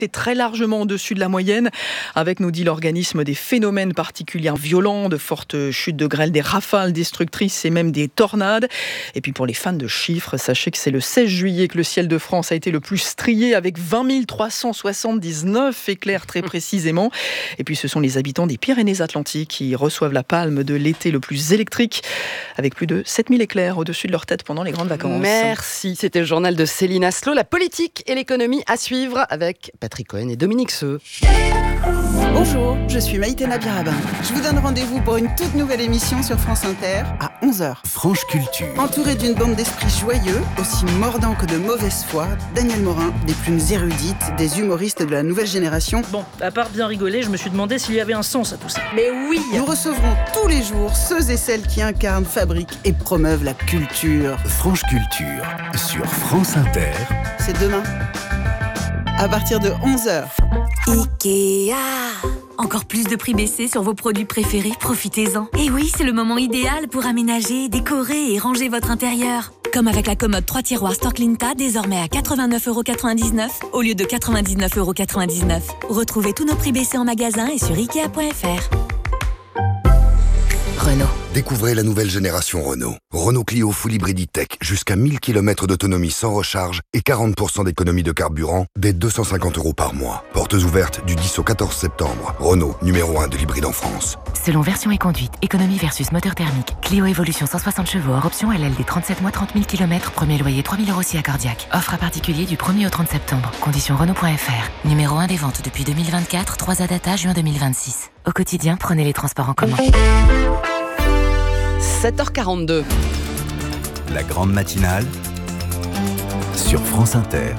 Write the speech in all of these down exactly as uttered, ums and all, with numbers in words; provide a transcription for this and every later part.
est très largement au-dessus de la moyenne, avec, nous dit l'organisme, des phénomènes particulièrement violents, de fortes chutes de grêle, des rafales destructrices et même des tornades. Et puis pour les fans de chiffres, sachez que c'est le seize juillet que le ciel de France a été le plus strié, avec vingt mille trois cent soixante-dix-neuf éclairs très précisément. Et puis ce sont les habitants des Pyrénées-Atlantiques qui reçoivent la palme de l'été le plus électrique, avec plus de sept mille éclairs au-dessus de leur tête pendant les grandes vacances. Merci, c'était le journal de Céline Aslo. La politique et l'économie à suivre avec Patrick Cohen et Dominique Seux. Bonjour, je suis Maïté Nabirabin. Je vous donne rendez-vous pour une toute nouvelle émission sur France Inter à onze heures. Franche Culture. Entouré d'une bande d'esprits joyeux, aussi mordants que de mauvaise foi, Daniel Morin, des plumes érudites, des humoristes de la nouvelle génération. Bon, à part bien rigoler, je me suis demandé s'il y avait un sens à tout ça. Mais oui, nous recevrons tous les jours ceux et celles qui incarnent, fabriquent et promeuvent la culture. Franche Culture sur France Inter. C'est demain, à partir de onze heures. Ikea. Encore plus de prix baissés sur vos produits préférés, profitez-en. Et oui, c'est le moment idéal pour aménager, décorer et ranger votre intérieur. Comme avec la commode trois tiroirs Storklinta, désormais à quatre-vingt-neuf euros quatre-vingt-dix-neuf au lieu de quatre-vingt-dix-neuf euros quatre-vingt-dix-neuf. Retrouvez tous nos prix baissés en magasin et sur ikea point f r. Renault. Découvrez la nouvelle génération Renault. Renault Clio Full Hybrid E-Tech, jusqu'à mille kilomètres d'autonomie sans recharge et quarante pour cent d'économie de carburant dès deux cent cinquante euros par mois. Portes ouvertes du dix au quatorze septembre. Renault, numéro un de l'hybride en France. Selon version et conduite, économie versus moteur thermique. Clio Evolution cent soixante chevaux, hors option L L D trente-sept mois trente mille kilomètres, premier loyer trois mille euros si accordiaque. Offre à particulier du premier au trente septembre. Conditions Renault point f r. Numéro un des ventes depuis deux mille vingt-quatre, trois A Data, juin deux mille vingt-six. Au quotidien, prenez les transports en commun. sept heures quarante-deux. La grande matinale sur France Inter.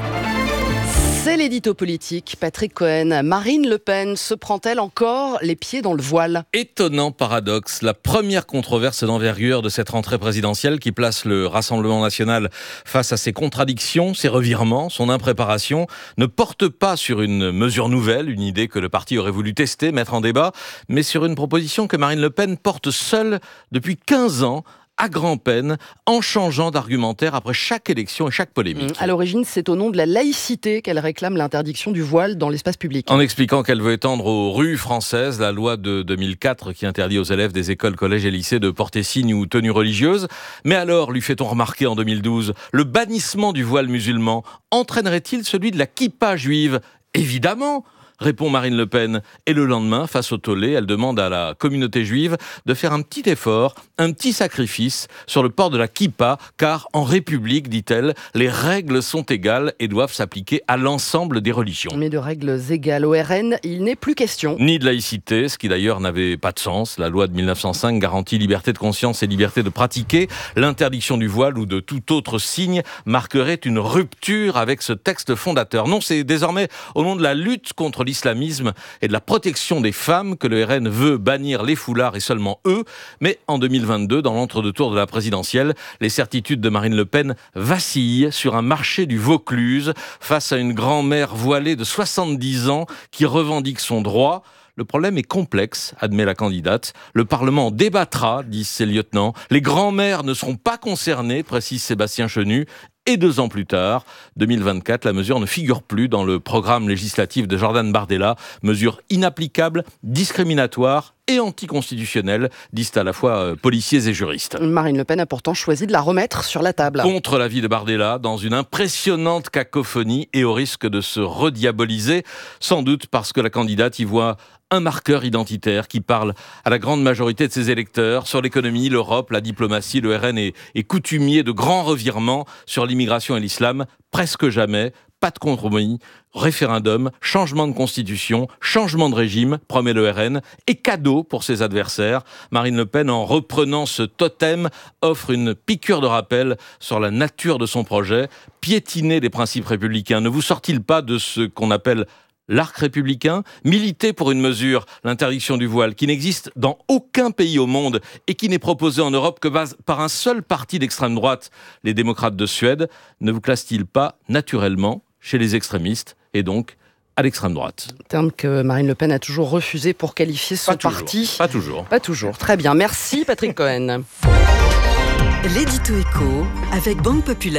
C'est l'édito politique. Patrick Cohen. Marine Le Pen se prend-elle encore les pieds dans le voile ? Étonnant paradoxe. La première controverse d'envergure de cette rentrée présidentielle qui place le Rassemblement national face à ses contradictions, ses revirements, son impréparation, ne porte pas sur une mesure nouvelle, une idée que le parti aurait voulu tester, mettre en débat, mais sur une proposition que Marine Le Pen porte seule depuis quinze ans, à grand-peine, en changeant d'argumentaire après chaque élection et chaque polémique. À l'origine, c'est au nom de la laïcité qu'elle réclame l'interdiction du voile dans l'espace public. En expliquant qu'elle veut étendre aux rues françaises la loi de deux mille quatre qui interdit aux élèves des écoles, collèges et lycées de porter signe ou tenue religieuse. Mais alors, lui fait-on remarquer en deux mille douze, le bannissement du voile musulman entraînerait-il celui de la kippa juive ? Évidemment, répond Marine Le Pen. Et le lendemain, face au tollé, elle demande à la communauté juive de faire un petit effort, un petit sacrifice sur le port de la kippa, car en République, dit-elle, les règles sont égales et doivent s'appliquer à l'ensemble des religions. Mais de règles égales au R N, il n'est plus question. Ni de laïcité, ce qui d'ailleurs n'avait pas de sens. La loi de mille neuf cent cinq garantit liberté de conscience et liberté de pratiquer. L'interdiction du voile ou de tout autre signe marquerait une rupture avec ce texte fondateur. Non, c'est désormais au nom de la lutte contre l'islamisme et de la protection des femmes que le R N veut bannir les foulards et seulement eux. Mais en deux mille vingt-deux, dans l'entre-deux-tours de la présidentielle, les certitudes de Marine Le Pen vacillent sur un marché du Vaucluse face à une grand-mère voilée de soixante-dix ans qui revendique son droit. Le problème est complexe, admet la candidate. Le Parlement en débattra, disent ses lieutenants. Les grands-mères ne seront pas concernées, précise Sébastien Chenu. Et deux ans plus tard, deux mille vingt-quatre, la mesure ne figure plus dans le programme législatif de Jordan Bardella. Mesure inapplicable, discriminatoire et anticonstitutionnelle, disent à la fois euh, policiers et juristes. Marine Le Pen a pourtant choisi de la remettre sur la table. Contre l'avis de Bardella, dans une impressionnante cacophonie et au risque de se rediaboliser, sans doute parce que la candidate y voit un marqueur identitaire qui parle à la grande majorité de ses électeurs sur l'économie, l'Europe, la diplomatie. Le R N est, est coutumier de grands revirements sur l'immigration et l'islam. Presque jamais, pas de compromis, référendum, changement de constitution, changement de régime, promet le R N, et cadeau pour ses adversaires. Marine Le Pen, en reprenant ce totem, offre une piqûre de rappel sur la nature de son projet. Piétiner les principes républicains ne vous sort-il pas de ce qu'on appelle l'arc républicain, militer pour une mesure, l'interdiction du voile, qui n'existe dans aucun pays au monde et qui n'est proposée en Europe que par un seul parti d'extrême droite, les démocrates de Suède, ne vous classe-t-il pas naturellement chez les extrémistes et donc à l'extrême droite? Terme que Marine Le Pen a toujours refusé pour qualifier son pas parti. Toujours, pas toujours. Pas toujours. Très bien. Merci Patrick Cohen. L'édito éco avec Banque Populaire.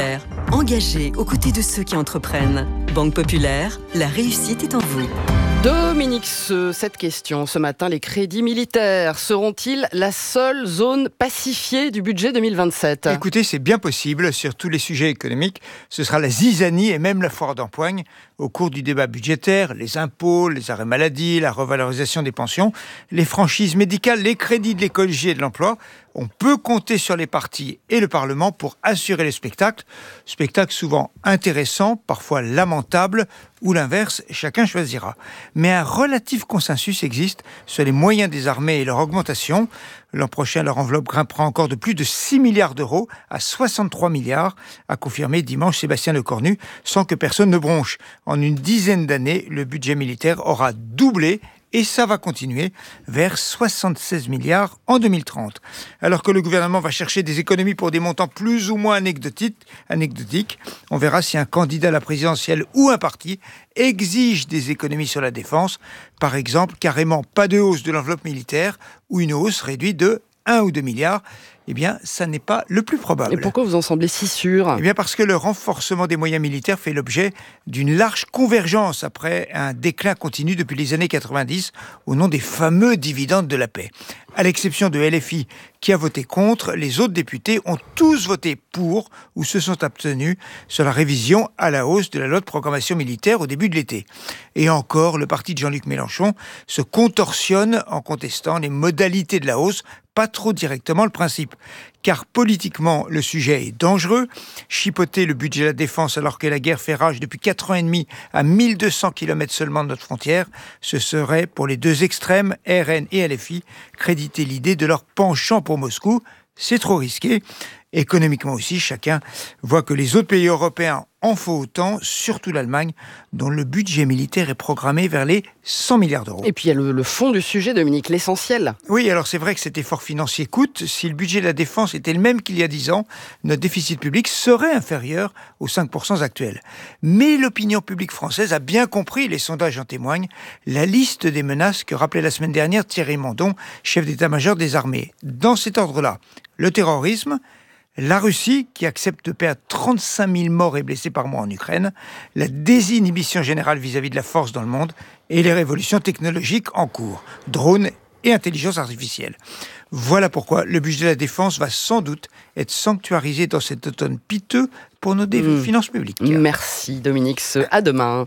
engagée aux côtés de ceux qui entreprennent. Banque Populaire, la réussite est en vous. Dominique Seux, cette question ce matin, les crédits militaires seront-ils la seule zone pacifiée du budget deux mille vingt-sept ? Écoutez, c'est bien possible. Sur tous les sujets économiques, ce sera la zizanie et même la foire d'empoigne. Au cours du débat budgétaire, les impôts, les arrêts maladie, la revalorisation des pensions, les franchises médicales, les crédits de l'écologie et de l'emploi, on peut compter sur les partis et le Parlement pour assurer les spectacles. Spectacles souvent intéressants, parfois lamentables, ou l'inverse, chacun choisira. Mais un relatif consensus existe sur les moyens des armées et leur augmentation. L'an prochain, leur enveloppe grimpera encore de plus de six milliards d'euros à soixante-trois milliards, a confirmé dimanche Sébastien Lecornu, sans que personne ne bronche. En une dizaine d'années, le budget militaire aura doublé et ça va continuer vers soixante-seize milliards en deux mille trente. Alors que le gouvernement va chercher des économies pour des montants plus ou moins anecdotiques, anecdotiques, on verra si un candidat à la présidentielle ou un parti exige des économies sur la défense. Par exemple, carrément pas de hausse de l'enveloppe militaire ou une hausse réduite de un ou deux milliards. Eh bien, ça n'est pas le plus probable. Et pourquoi vous en semblez si sûr ? Eh bien, parce que le renforcement des moyens militaires fait l'objet d'une large convergence après un déclin continu depuis les années quatre-vingt-dix au nom des fameux dividendes de la paix. À l'exception de L F I qui a voté contre, les autres députés ont tous voté pour ou se sont abstenus sur la révision à la hausse de la loi de programmation militaire au début de l'été. Et encore, le parti de Jean-Luc Mélenchon se contorsionne en contestant les modalités de la hausse, pas trop directement le principe. Car politiquement, le sujet est dangereux. Chipoter le budget de la défense alors que la guerre fait rage depuis quatre ans et demi à mille deux cents kilomètres seulement de notre frontière, ce serait pour les deux extrêmes, R N et L F I, créditer l'idée de leur penchant pour Moscou. C'est trop risqué. Économiquement aussi, chacun voit que les autres pays européens en font autant, surtout l'Allemagne, dont le budget militaire est programmé vers les cent milliards d'euros. Et puis il y a le, le fond du sujet, Dominique, l'essentiel. Oui, alors c'est vrai que cet effort financier coûte. Si le budget de la défense était le même qu'il y a dix ans, notre déficit public serait inférieur aux cinq pour cent actuels. Mais l'opinion publique française a bien compris, les sondages en témoignent, la liste des menaces que rappelait la semaine dernière Thierry Mandon, chef d'état-major des armées. Dans cet ordre-là, le terrorisme, la Russie, qui accepte de perdre trente-cinq mille morts et blessés par mois en Ukraine, la désinhibition générale vis-à-vis de la force dans le monde et les révolutions technologiques en cours, drones et intelligence artificielle. Voilà pourquoi le budget de la défense va sans doute être sanctuarisé dans cet automne piteux pour nos mmh. finances publiques. Merci Dominique Seux, à demain.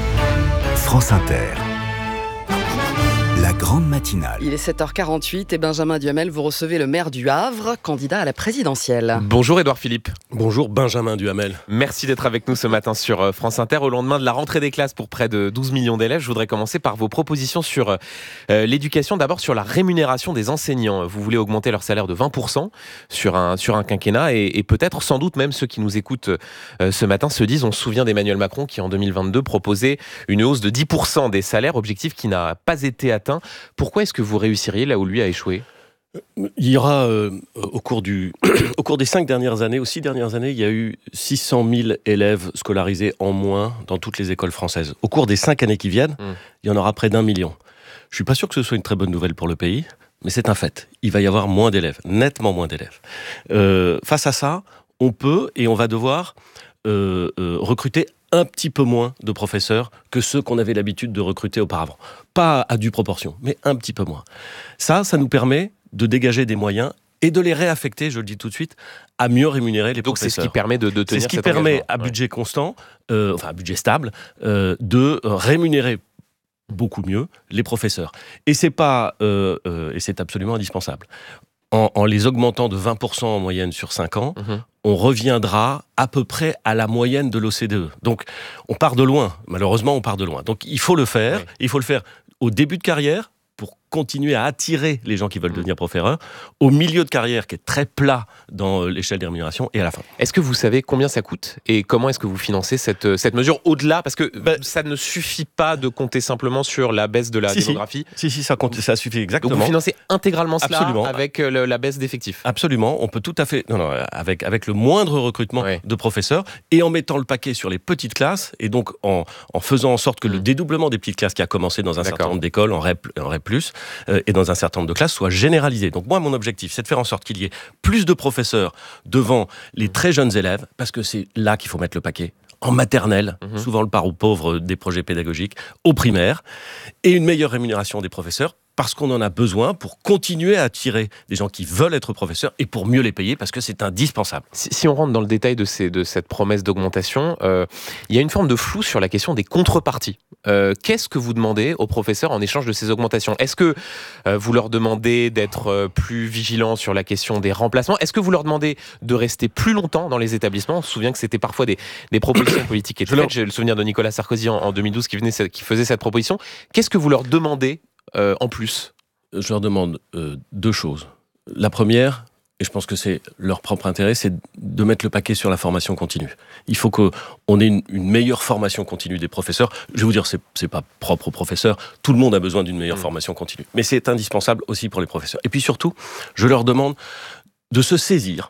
France Inter. La grande matinale. Il est sept heures quarante-huit et Benjamin Duhamel, vous recevez le maire du Havre, candidat à la présidentielle. Bonjour Édouard Philippe. Bonjour Benjamin Duhamel. Merci d'être avec nous ce matin sur France Inter. Au lendemain de la rentrée des classes pour près de douze millions d'élèves, je voudrais commencer par vos propositions sur euh, l'éducation. D'abord sur la rémunération des enseignants. Vous voulez augmenter leur salaire de vingt pour cent sur un, sur un quinquennat et, et peut-être, sans doute même ceux qui nous écoutent euh, ce matin se disent, on se souvient d'Emmanuel Macron qui en deux mille vingt-deux proposait une hausse de dix pour cent des salaires, objectif qui n'a pas été atteint. Pourquoi est-ce que vous réussiriez là où lui a échoué ? Il y aura, euh, au, cours du, au cours des cinq dernières années, aux six dernières années, il y a eu six cent mille élèves scolarisés en moins dans toutes les écoles françaises. Au cours des cinq années qui viennent, mmh. il y en aura près d'un million. Je ne suis pas sûr que ce soit une très bonne nouvelle pour le pays, mais c'est un fait. Il va y avoir moins d'élèves, nettement moins d'élèves. Euh, face à ça, on peut et on va devoir euh, euh, recruter un petit peu moins de professeurs que ceux qu'on avait l'habitude de recruter auparavant. Pas à due proportion, mais un petit peu moins. Ça, ça nous permet de dégager des moyens et de les réaffecter, je le dis tout de suite, à mieux rémunérer les Donc professeurs. Donc c'est ce qui permet de, de tenir C'est ce qui cet permet, engagement. à budget ouais. constant, euh, enfin à budget stable, euh, de rémunérer beaucoup mieux les professeurs. Et c'est pas, euh, euh, et c'est absolument indispensable. En, en les augmentant de vingt pour cent en moyenne sur cinq ans, mmh. on reviendra à peu près à la moyenne de l'O C D E. Donc, on part de loin. Malheureusement, on part de loin. Donc, il faut le faire. Oui. Il faut le faire au début de carrière pour continuer à attirer les gens qui veulent mmh. devenir professeurs, au milieu de carrière qui est très plat dans l'échelle des rémunérations et à la fin. Est-ce que vous savez combien ça coûte et comment est-ce que vous financez cette, cette mesure au-delà ? Parce que ben, ça ne suffit pas de compter simplement sur la baisse de la si, démographie. Si, si, ça, compte, ça suffit exactement. Donc vous financez intégralement cela Absolument. avec le, la baisse d'effectifs. Absolument, on peut tout à fait, non, non, avec, avec le moindre recrutement oui. de professeurs et en mettant le paquet sur les petites classes et donc en, en faisant en sorte que mmh. le dédoublement des petites classes qui a commencé dans un D'accord. certain nombre d'écoles en R E P, en R E P plus, euh, et dans un certain nombre de classes soit généralisé. Donc moi, mon objectif, c'est de faire en sorte qu'il y ait plus de professeurs devant les très jeunes élèves, parce que c'est là qu'il faut mettre le paquet. En maternelle, mmh. souvent le parent pauvre des projets pédagogiques, au primaire, et une meilleure rémunération des professeurs, parce qu'on en a besoin pour continuer à attirer des gens qui veulent être professeurs et pour mieux les payer, parce que c'est indispensable. Si, si on rentre dans le détail de, ces, de cette promesse d'augmentation, euh, il y a une forme de flou sur la question des contreparties. Euh, qu'est-ce que vous demandez aux professeurs en échange de ces augmentations ? Est-ce que euh, vous leur demandez d'être euh, plus vigilants sur la question des remplacements ? Est-ce que vous leur demandez de rester plus longtemps dans les établissements ? On se souvient que c'était parfois des, des propositions politiques qui étaient faites. J'ai le souvenir de Nicolas Sarkozy en, en deux mille douze qui, venait, qui faisait cette proposition. Qu'est-ce que vous leur demandez Euh, en plus ? Je leur demande euh, deux choses. La première, et je pense que c'est leur propre intérêt, c'est de mettre le paquet sur la formation continue. Il faut qu'on ait une, une meilleure formation continue des professeurs. Je vais vous dire, c'est, c'est pas propre aux professeurs. Tout le monde a besoin d'une meilleure mmh. formation continue. Mais c'est indispensable aussi pour les professeurs. Et puis surtout, je leur demande de se saisir,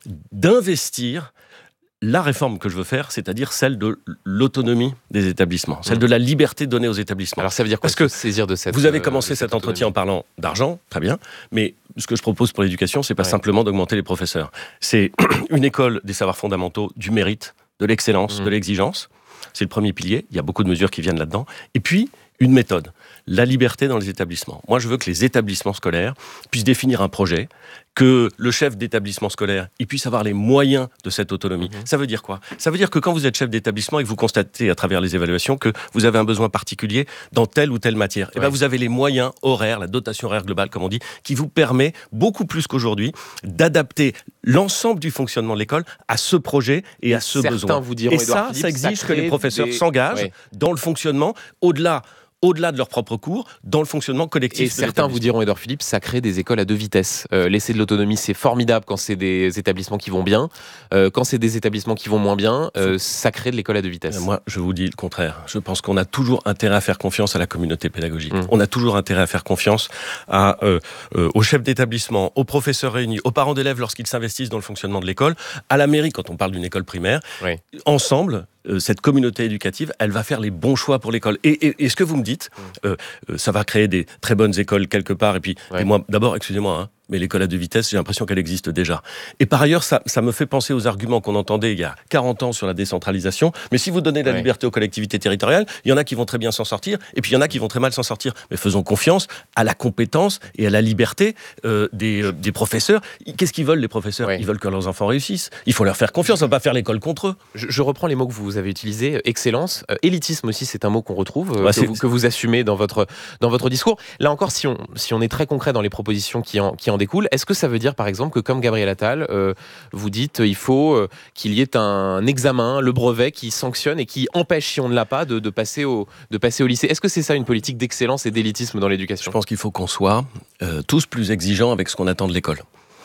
d'investir la réforme que je veux faire, c'est-à-dire celle de l'autonomie des établissements, celle mmh. de la liberté donnée aux établissements. Alors ça veut dire quoi ? Parce que saisir de cette vous avez commencé cet entretien en parlant d'argent, très bien, mais ce que je propose pour l'éducation, c'est pas ouais. simplement d'augmenter les professeurs. C'est une école des savoirs fondamentaux, du mérite, de l'excellence, mmh. de l'exigence. C'est le premier pilier. Il y a beaucoup de mesures qui viennent là-dedans. Et puis une méthode, la liberté dans les établissements. Moi, je veux que les établissements scolaires puissent définir un projet, que le chef d'établissement scolaire il puisse avoir les moyens de cette autonomie. Mmh. Ça veut dire quoi ? Ça veut dire que quand vous êtes chef d'établissement et que vous constatez à travers les évaluations que vous avez un besoin particulier dans telle ou telle matière, ouais. et ben vous avez les moyens horaires, la dotation horaire globale, comme on dit, qui vous permet, beaucoup plus qu'aujourd'hui, d'adapter l'ensemble du fonctionnement de l'école à ce projet et à ce Certains besoin. Vous diront, et ça, Philippe, ça exige ça que les professeurs des... s'engagent ouais. dans le fonctionnement, au-delà au-delà de leurs propres cours, dans le fonctionnement collectif. Et certains vous diront, Édouard Philippe, ça crée des écoles à deux vitesses. Euh, laisser de l'autonomie, c'est formidable quand c'est des établissements qui vont bien. Euh, quand c'est des établissements qui vont moins bien, euh, ça crée de l'école à deux vitesses. Moi, je vous dis le contraire. Je pense qu'on a toujours intérêt à faire confiance à la communauté pédagogique. Mmh. On a toujours intérêt à faire confiance à, euh, euh, aux chefs d'établissement, aux professeurs réunis, aux parents d'élèves lorsqu'ils s'investissent dans le fonctionnement de l'école, à la mairie quand on parle d'une école primaire. Oui. Ensemble, cette communauté éducative, elle va faire les bons choix pour l'école. Et, et, et ce que vous me dites, euh, euh, ça va créer des très bonnes écoles quelque part. Et puis, ouais. et moi, d'abord, excusez-moi, hein, mais l'école à deux vitesses, j'ai l'impression qu'elle existe déjà. Et par ailleurs, ça, ça me fait penser aux arguments qu'on entendait il y a quarante ans sur la décentralisation. Mais si vous donnez de la ouais. liberté aux collectivités territoriales, il y en a qui vont très bien s'en sortir, et puis il y en a qui vont très mal s'en sortir. Mais faisons confiance à la compétence et à la liberté euh, des, euh, des professeurs. Qu'est-ce qu'ils veulent, les professeurs ? ouais. Ils veulent que leurs enfants réussissent. Il faut leur faire confiance, on ne va pas faire l'école contre eux. Je, je reprends les mots que vous avez utilisés. Excellence, euh, élitisme aussi, c'est un mot qu'on retrouve, euh, ouais, que, vous, que vous assumez dans votre, dans votre discours. Là encore, si on, si on est très concret dans les propositions qui en, qui en découlent, est-ce que ça veut dire par exemple que comme Gabriel Attal, euh, vous dites il faut euh, qu'il y ait un examen, le brevet qui sanctionne et qui empêche, si on ne l'a pas, de, de, passer, au, de passer au lycée. Est-ce que c'est ça une politique d'excellence et d'élitisme dans l'éducation ? Je pense qu'il faut qu'on soit euh, tous plus exigeants avec ce qu'on attend de l'école.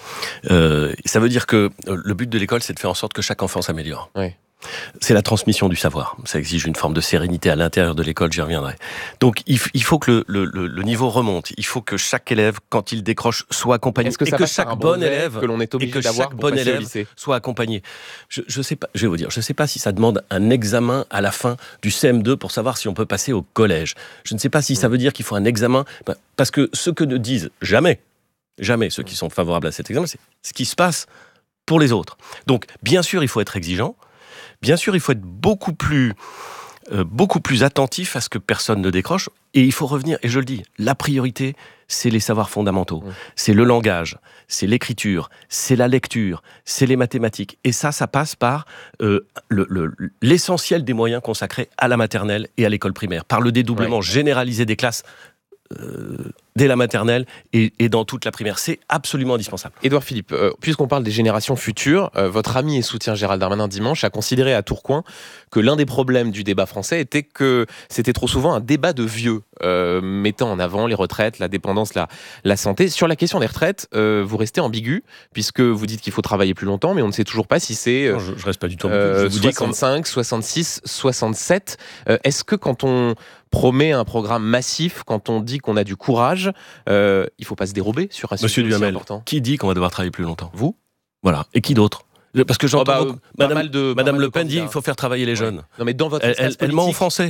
Euh, ça veut dire que euh, le but de l'école, c'est de faire en sorte que chaque enfant s'améliore. Oui. C'est la transmission du savoir. Ça exige une forme de sérénité à l'intérieur de l'école, j'y reviendrai. Donc il, f- il faut que le, le, le niveau remonte. Il faut que chaque élève, quand il décroche, soit accompagné. Est-ce que ça et que passe par chaque un bon brevet élève que l'on est obligé et que d'avoir chaque pour bon passer au élève lycée soit accompagné. Je, je sais pas. Je vais vous dire. Je sais pas si ça demande un examen à la fin du C M deux pour savoir si on peut passer au collège. Je ne sais pas si mmh. ça veut dire qu'il faut un examen, parce que ce que ne disent jamais, jamais ceux qui sont favorables à cet examen, c'est ce qui se passe pour les autres. Donc bien sûr, il faut être exigeant. Bien sûr, il faut être beaucoup plus, euh, beaucoup plus attentif à ce que personne ne décroche. Et il faut revenir, et je le dis, la priorité, c'est les savoirs fondamentaux. Mmh. C'est le langage, c'est l'écriture, c'est la lecture, c'est les mathématiques. Et ça, ça passe par euh, le, le, l'essentiel des moyens consacrés à la maternelle et à l'école primaire. Par le dédoublement ouais. généralisé des classes euh, dès la maternelle et, et dans toute la primaire. C'est absolument indispensable. Édouard Philippe, euh, puisqu'on parle des générations futures, euh, votre ami et soutien Gérald Darmanin dimanche a considéré à Tourcoing que l'un des problèmes du débat français était que c'était trop souvent un débat de vieux, euh, mettant en avant les retraites, la dépendance, la, la santé. Sur la question des retraites, euh, vous restez ambigu, puisque vous dites qu'il faut travailler plus longtemps, mais on ne sait toujours pas si c'est euh, non, je, je reste pas du tout ambigu. Euh, je vous soixante-cinq, soixante-six, soixante-sept. Euh, est-ce que quand on promet un programme massif, quand on dit qu'on a du courage, euh, il ne faut pas se dérober sur un sujet Monsieur aussi Duhamel, important. Qui dit qu'on va devoir travailler plus longtemps ? Vous ? Voilà. Et qui d'autre ? Parce que j'entends oh bah, beaucoup... pas Madame, mal de, Madame mal Le de Pen dit qu'il faut faire travailler les jeunes. Ouais. Non, mais dans votre elle, elle, elle ment en français.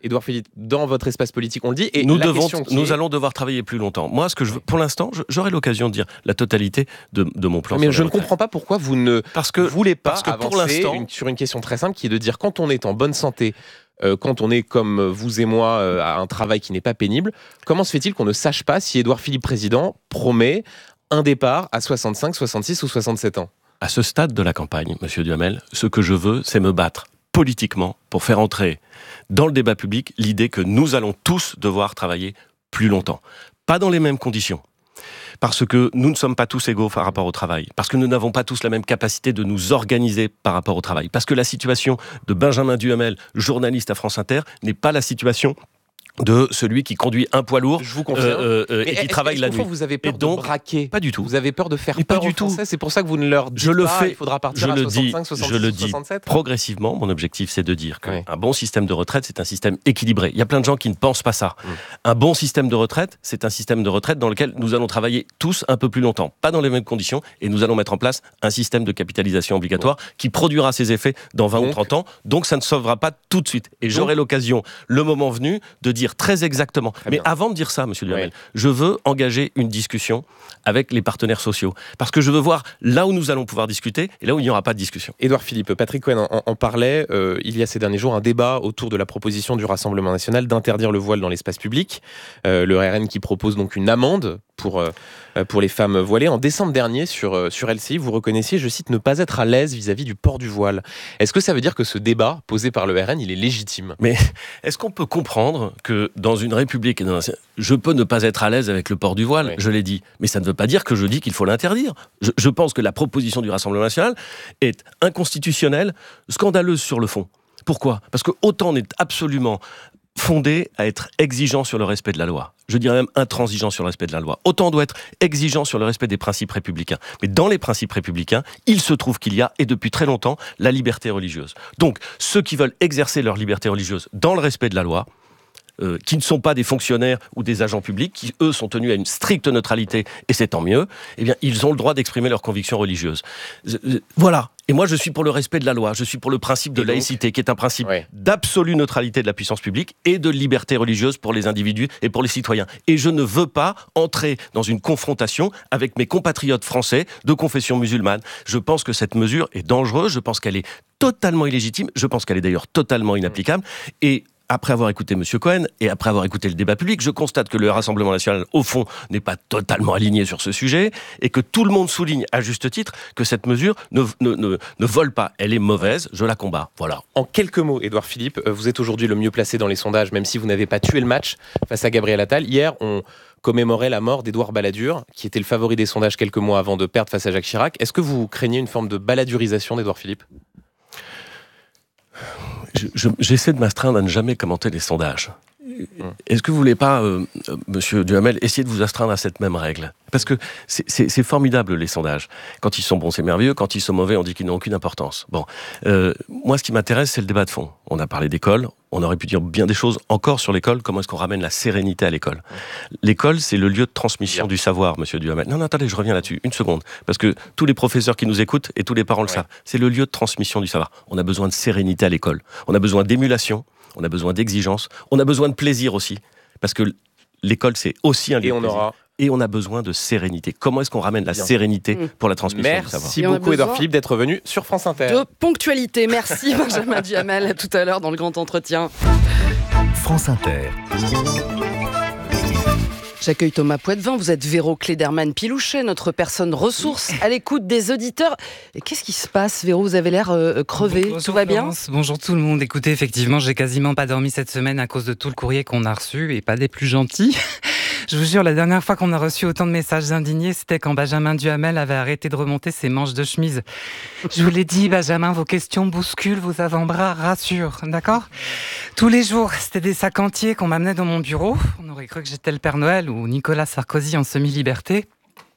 Édouard Philippe, dans votre espace politique, on le dit. Et nous, la devons, nous est... allons devoir travailler plus longtemps. Moi, ce que je veux, pour l'instant, je, j'aurai l'occasion de dire la totalité de, de mon plan. Mais je ne comprends pas pourquoi vous ne parce que, voulez pas parce que avancer pour l'instant, une, sur une question très simple qui est de dire quand on est en bonne santé, euh, quand on est comme vous et moi euh, à un travail qui n'est pas pénible, comment se fait-il qu'on ne sache pas si Édouard Philippe, président, promet un départ à soixante-cinq, soixante-six ou soixante-sept ans ? À ce stade de la campagne, Monsieur Duhamel, ce que je veux, c'est me battre politiquement pour faire entrer dans le débat public l'idée que nous allons tous devoir travailler plus longtemps. Pas dans les mêmes conditions. Parce que nous ne sommes pas tous égaux par rapport au travail. Parce que nous n'avons pas tous la même capacité de nous organiser par rapport au travail. Parce que la situation de Benjamin Duhamel, journaliste à France Inter, n'est pas la situation de celui qui conduit un poids lourd. Je vous confirme. Euh, euh, et qui est-ce, travaille est-ce la nuit. Vous avez peur et donc, de braquer. Pas du tout. Vous avez peur de faire Mais peur pas du aux tout. Français. C'est pour ça que vous ne leur dites je le pas. fais, Il faudra partir je à le soixante-cinq, dis, soixante-six, je le dis soixante-sept. Progressivement. Mon objectif, c'est de dire qu'un oui. bon système de retraite, c'est un système équilibré. Il y a plein de gens qui ne pensent pas ça. Mmh. Un bon système de retraite, c'est un système de retraite dans lequel nous allons travailler tous un peu plus longtemps, pas dans les mêmes conditions, et nous allons mettre en place un système de capitalisation obligatoire mmh. qui produira ses effets dans vingt donc, ou trente ans. Donc, ça ne sauvera pas tout de suite. Et donc, j'aurai l'occasion, le moment venu, de dire très exactement. Très Mais bien. Avant de dire ça, Monsieur Duhamel, oui. je veux engager une discussion avec les partenaires sociaux. Parce que je veux voir là où nous allons pouvoir discuter et là où il n'y aura pas de discussion. Édouard Philippe, Patrick Cohen en, en parlait euh, il y a ces derniers jours, un débat autour de la proposition du Rassemblement national d'interdire le voile dans l'espace public. Euh, le R N qui propose donc une amende pour, euh, pour les femmes voilées. En décembre dernier, sur, euh, sur L C I, vous reconnaissiez, je cite, ne pas être à l'aise vis-à-vis du port du voile. Est-ce que ça veut dire que ce débat posé par le R N, il est légitime ? Mais est-ce qu'on peut comprendre que dans une république, dans un... je peux ne pas être à l'aise avec le port du voile, oui. je l'ai dit, mais ça ne veut pas dire que je dis qu'il faut l'interdire. Je, je pense que la proposition du Rassemblement national est inconstitutionnelle, scandaleuse sur le fond. Pourquoi ? Parce que autant on est absolument fondé à être exigeant sur le respect de la loi. Je dirais même intransigeant sur le respect de la loi. Autant on doit être exigeant sur le respect des principes républicains. Mais dans les principes républicains, il se trouve qu'il y a, et depuis très longtemps, la liberté religieuse. Donc, ceux qui veulent exercer leur liberté religieuse dans le respect de la loi, Euh, qui ne sont pas des fonctionnaires ou des agents publics, qui eux sont tenus à une stricte neutralité, et c'est tant mieux, eh bien ils ont le droit d'exprimer leurs convictions religieuses. Euh, voilà. Et moi je suis pour le respect de la loi, je suis pour le principe de et laïcité, donc, qui est un principe ouais. d'absolue neutralité de la puissance publique et de liberté religieuse pour les individus et pour les citoyens. Et je ne veux pas entrer dans une confrontation avec mes compatriotes français de confession musulmane. Je pense que cette mesure est dangereuse, je pense qu'elle est totalement illégitime, je pense qu'elle est d'ailleurs totalement inapplicable, et après avoir écouté M. Cohen et après avoir écouté le débat public, je constate que le Rassemblement national, au fond, n'est pas totalement aligné sur ce sujet et que tout le monde souligne, à juste titre, que cette mesure ne, ne, ne, ne vole pas. Elle est mauvaise, je la combats. Voilà. En quelques mots, Édouard Philippe, vous êtes aujourd'hui le mieux placé dans les sondages, même si vous n'avez pas tué le match face à Gabriel Attal. Hier, on commémorait la mort d'Édouard Balladur, qui était le favori des sondages quelques mois avant de perdre face à Jacques Chirac. Est-ce que vous craignez une forme de balladurisation d'Édouard Philippe ? Je, je, j'essaie de m'astreindre à ne jamais commenter les sondages. Est-ce que vous ne voulez pas, euh, Monsieur Duhamel, essayer de vous astreindre à cette même règle ? Parce que c'est, c'est, c'est formidable, les sondages. Quand ils sont bons, c'est merveilleux. Quand ils sont mauvais, on dit qu'ils n'ont aucune importance. Bon, euh, moi, ce qui m'intéresse, c'est le débat de fond. On a parlé d'école. On aurait pu dire bien des choses encore sur l'école. Comment est-ce qu'on ramène la sérénité à l'école ? L'école, c'est le lieu de transmission du savoir, Monsieur Duhamel. Non, non, attendez, je reviens là-dessus. Une seconde. Parce que tous les professeurs qui nous écoutent et tous les parents le ouais. savent. C'est le lieu de transmission du savoir. On a besoin de sérénité à l'école. On a besoin d'émulation. On a besoin d'exigence. On a besoin de plaisir aussi. Parce que l'école, c'est aussi un lieu et de on plaisir. Aura... Et on a besoin de sérénité. Comment est-ce qu'on ramène la Bien. sérénité pour la transmission Merci du savoir ? Merci beaucoup, Édouard Philippe, d'être venu sur France Inter. De ponctualité. Merci, Benjamin Duhamel. À tout à l'heure dans le grand entretien. France Inter. J'accueille Thomas Poitvin, vous êtes Véro Cléderman-Pilouchet, notre personne ressource à l'écoute des auditeurs. Et qu'est-ce qui se passe, Véro ? Vous avez l'air euh, crevé, bonjour, tout va bien ? Florence. Bonjour tout le monde. Écoutez, effectivement, j'ai quasiment pas dormi cette semaine à cause de tout le courrier qu'on a reçu, et pas des plus gentils. Je vous jure, la dernière fois qu'on a reçu autant de messages indignés, c'était quand Benjamin Duhamel avait arrêté de remonter ses manches de chemise. Je vous l'ai dit, Benjamin, vos questions bousculent vos avant-bras, rassurent, d'accord ? Tous les jours, c'était des sacs entiers qu'on m'amenait dans mon bureau. On aurait cru que j'étais le Père Noël ou Nicolas Sarkozy en semi-liberté.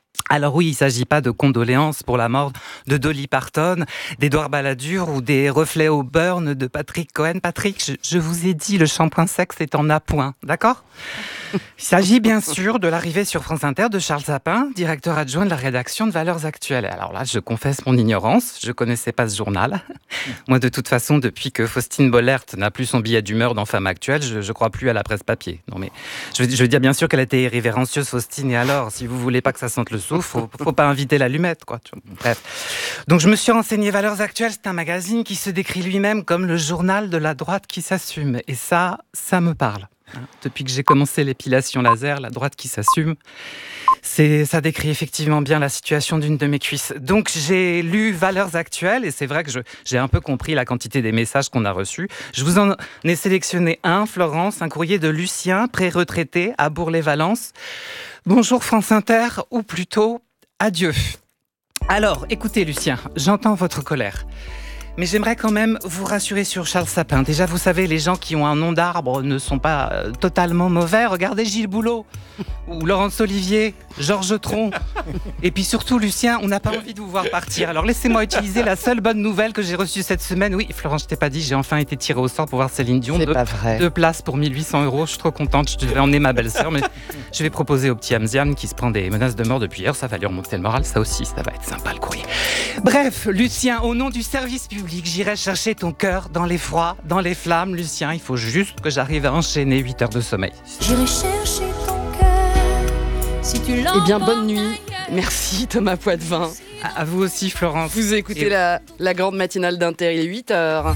Alors oui, il ne s'agit pas de condoléances pour la mort de Dolly Parton, d'Édouard Balladur ou des reflets au burn de Patrick Cohen. Patrick, je, je vous ai dit, le shampoing sexe est en appoint, d'accord ? Il s'agit bien sûr de l'arrivée sur France Inter de Charles Sapin, directeur adjoint de la rédaction de Valeurs Actuelles. Alors là, je confesse mon ignorance, je ne connaissais pas ce journal. Moi, de toute façon, depuis que Faustine Bollert n'a plus son billet d'humeur dans Femme Actuelle, je ne crois plus à la presse papier. Non mais, je veux, je veux dire bien sûr qu'elle a été irrévérencieuse, Faustine, et alors, si vous ne voulez pas que ça sente le soufre, faut, faut pas inviter l'allumette, quoi. Bref. Donc je me suis renseigné. Valeurs Actuelles, c'est un magazine qui se décrit lui-même comme le journal de la droite qui s'assume. Et ça, ça me parle. Depuis que j'ai commencé l'épilation laser, la droite qui s'assume, c'est, ça décrit effectivement bien la situation d'une de mes cuisses. Donc j'ai lu Valeurs Actuelles et c'est vrai que je, j'ai un peu compris la quantité des messages qu'on a reçus. Je vous en ai sélectionné un, Florence, un courrier de Lucien, pré-retraité à Bourg-les-Valences. Bonjour France Inter, ou plutôt adieu. Alors, écoutez Lucien, j'entends votre colère. Mais j'aimerais quand même vous rassurer sur Charles Sapin. Déjà, vous savez, les gens qui ont un nom d'arbre ne sont pas euh, totalement mauvais. Regardez Gilles Boulot, ou Laurence Olivier, Georges Tron. Et puis surtout, Lucien, on n'a pas envie de vous voir partir. Alors laissez-moi utiliser la seule bonne nouvelle que j'ai reçue cette semaine. Oui, Florence, je t'ai pas dit, j'ai enfin été tirée au sort pour voir Céline Dion. C'est deux, pas vrai. Deux places pour mille huit cents euros. Je suis trop contente. Je devais emmener ma belle-sœur, mais je vais proposer au petit Hamzian qui se prend des menaces de mort depuis hier. Ça va lui remonter le moral. Ça aussi, ça va être sympa le courrier. Bref, Lucien, au nom du service public, j'irai chercher ton cœur dans l'effroi, dans les flammes. Lucien, il faut juste que j'arrive à enchaîner huit heures de sommeil. J'irai chercher ton cœur si tu l'entends. Eh bien, bonne nuit. Merci Thomas Poitvin. À, à vous aussi, Florence. Vous écoutez Et... la, la grande matinale d'Inter, il est huit heures.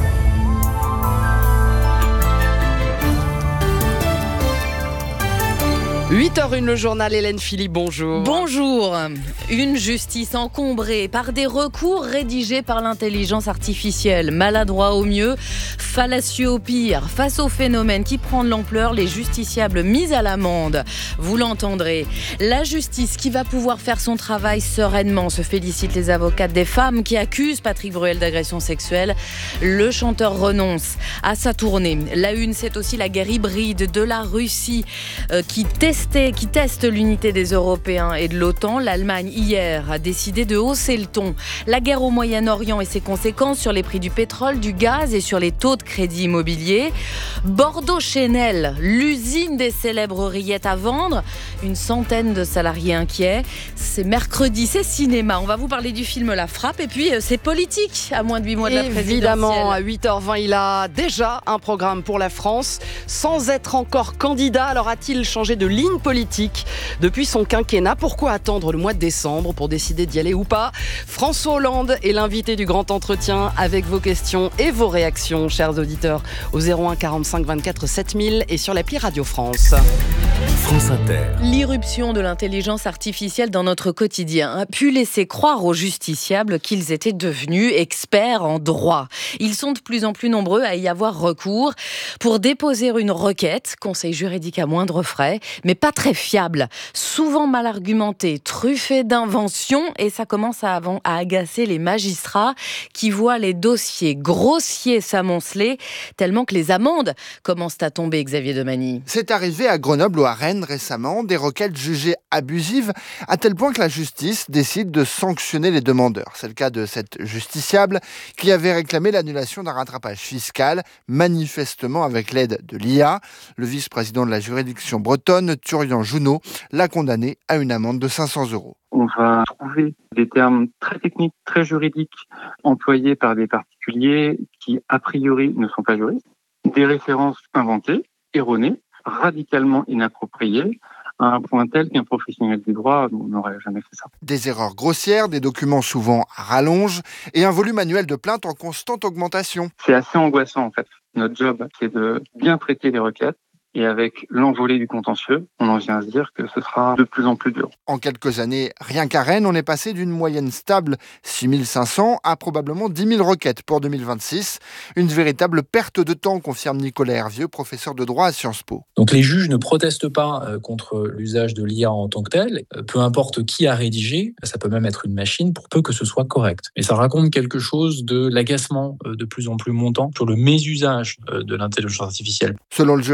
huit heures une, le journal. Hélène Philippe, bonjour. Bonjour. Une justice encombrée par des recours rédigés par l'intelligence artificielle. Maladroit au mieux, fallacieux au pire. Face au phénomène qui prend de l'ampleur, les justiciables mis à l'amende. Vous l'entendrez. La justice qui va pouvoir faire son travail sereinement, se félicitent les avocates des femmes qui accusent Patrick Bruel d'agression sexuelle. Le chanteur renonce à sa tournée. La une, c'est aussi la guerre hybride de la Russie euh, qui teste qui teste l'unité des Européens et de l'OTAN. L'Allemagne, hier, a décidé de hausser le ton. La guerre au Moyen-Orient et ses conséquences sur les prix du pétrole, du gaz et sur les taux de crédit immobilier. Bordeaux-Chenel, l'usine des célèbres rillettes à vendre. Une centaine de salariés inquiets. C'est mercredi, c'est cinéma. On va vous parler du film La Frappe et puis c'est politique à moins de huit mois de la présidentielle. Évidemment, à huit heures vingt, il a déjà un programme pour la France. Sans être encore candidat, alors a-t-il changé de ligne politique depuis son quinquennat? Pourquoi attendre le mois de décembre pour décider d'y aller ou pas? François Hollande est l'invité du grand entretien avec vos questions et vos réactions, chers auditeurs, au zéro un quarante-cinq vingt-quatre sept mille et sur l'appli Radio France. France Inter. L'irruption de l'intelligence artificielle dans notre quotidien a pu laisser croire aux justiciables qu'ils étaient devenus experts en droit. Ils sont de plus en plus nombreux à y avoir recours pour déposer une requête, conseil juridique à moindre frais, mais pas très fiable, souvent mal argumenté, truffé d'inventions, et ça commence à, avant, à agacer les magistrats qui voient les dossiers grossiers s'amonceler, tellement que les amendes commencent à tomber, Xavier Demany. C'est arrivé à Grenoble ou à Rennes récemment, des requêtes jugées abusives, à tel point que la justice décide de sanctionner les demandeurs. C'est le cas de cette justiciable qui avait réclamé l'annulation d'un rattrapage fiscal, manifestement avec l'aide de l'I A. Le vice-président de la juridiction bretonne, Thurian Junot, l'a condamné à une amende de cinq cents euros. On va trouver des termes très techniques, très juridiques, employés par des particuliers qui, a priori, ne sont pas juristes, des références inventées, erronées, radicalement inappropriées, à un point tel qu'un professionnel du droit n'aurait jamais fait ça. Des erreurs grossières, des documents souvent à rallonge et un volume annuel de plaintes en constante augmentation. C'est assez angoissant en fait. Notre job, c'est de bien traiter les requêtes. Et avec l'envolée du contentieux, on en vient à se dire que ce sera de plus en plus dur. En quelques années, rien qu'à Rennes, on est passé d'une moyenne stable, six mille cinq cents, à probablement dix mille requêtes pour deux mille vingt-six. Une véritable perte de temps, confirme Nicolas Hervieux, professeur de droit à Sciences Po. Donc les juges ne protestent pas contre l'usage de l'I A en tant que tel. Peu importe qui a rédigé, ça peut même être une machine, pour peu que ce soit correct. Et ça raconte quelque chose de l'agacement de plus en plus montant sur le mésusage de l'intelligence artificielle. Selon le juriste, plusieurs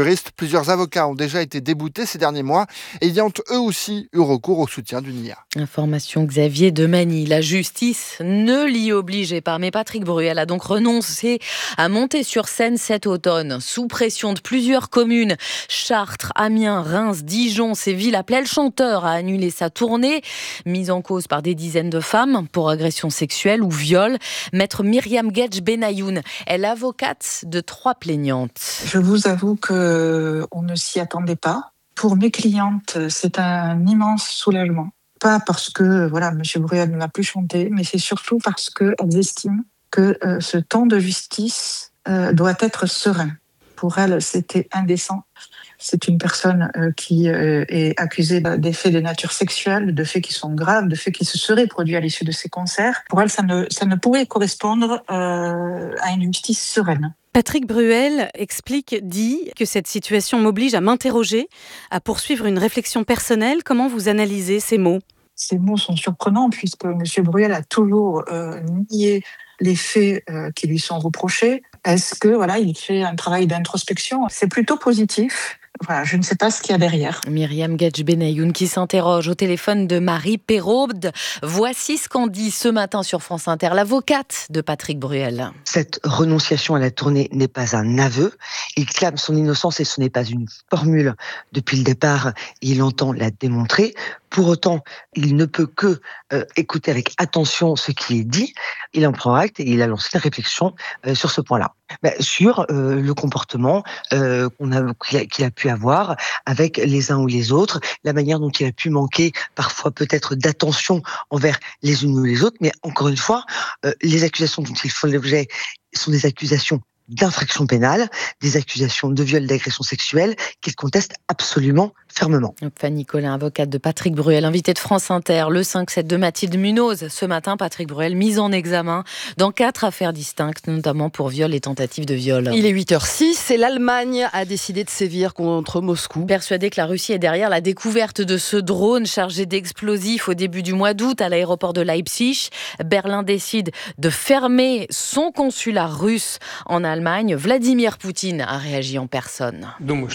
Plusieurs avocats ont déjà été déboutés ces derniers mois et ils ont eux aussi eu recours au soutien du N I A. Information Xavier Demany. La justice ne l'y obligeait pas, mais Patrick Bruel a donc renoncé à monter sur scène cet automne. Sous pression de plusieurs communes, Chartres, Amiens, Reims, Dijon, ces villes appelaient le chanteur à annuler sa tournée, mise en cause par des dizaines de femmes pour agression sexuelle ou viol. Maître Myriam Guedj Benayoun est l'avocate de trois plaignantes. Je vous avoue qu'on ne s'y attendait pas. Pour mes clientes, c'est un immense soulagement. Pas parce que voilà, M. Bruel ne m'a plus chanté, mais c'est surtout parce qu'elles estiment que euh, ce temps de justice euh, doit être serein. Pour elles, c'était indécent. C'est une personne euh, qui euh, est accusée des faits de nature sexuelle, de faits qui sont graves, de faits qui se seraient produits à l'issue de ces concerts. Pour elles, ça ne, ça ne pouvait correspondre euh, à une justice sereine. Patrick Bruel explique, dit que cette situation m'oblige à m'interroger, à poursuivre une réflexion personnelle. Comment vous analysez ces mots ? Ces mots sont surprenants puisque M. Bruel a toujours euh, nié les faits euh, qui lui sont reprochés. Est-ce que voilà, il fait un travail d'introspection ? C'est plutôt positif. Voilà, je ne sais pas ce qu'il y a derrière. Myriam Guedj Benayoun qui s'interroge au téléphone de Marie Perraud. Voici ce qu'en dit ce matin sur France Inter l'avocate de Patrick Bruel. Cette renonciation à la tournée n'est pas un aveu. Il clame son innocence et ce n'est pas une formule. Depuis le départ, il entend la démontrer. Pour autant, il ne peut que euh, écouter avec attention ce qui est dit. Il en prend acte et il a lancé une réflexion euh, sur ce point-là. Bah, sur euh, le comportement euh, qu'on a, qu'il a, qu'il a pu avoir avec les uns ou les autres, la manière dont il a pu manquer parfois peut-être d'attention envers les unes ou les autres. Mais encore une fois, euh, les accusations dont ils font l'objet sont des accusations d'infraction pénale, des accusations de viol, d'agression sexuelle qu'il conteste absolument fermement. Fanny Collin, avocate de Patrick Bruel, invitée de France Inter, le cinq sept de Mathilde Munoz. Ce matin, Patrick Bruel mis en examen dans quatre affaires distinctes, notamment pour viol et tentative de viol. Il est huit heures six et l'Allemagne a décidé de sévir contre Moscou. Persuadée que la Russie est derrière la découverte de ce drone chargé d'explosifs au début du mois d'août à l'aéroport de Leipzig, Berlin décide de fermer son consulat russe en Allemagne. Vladimir Poutine a réagi en personne.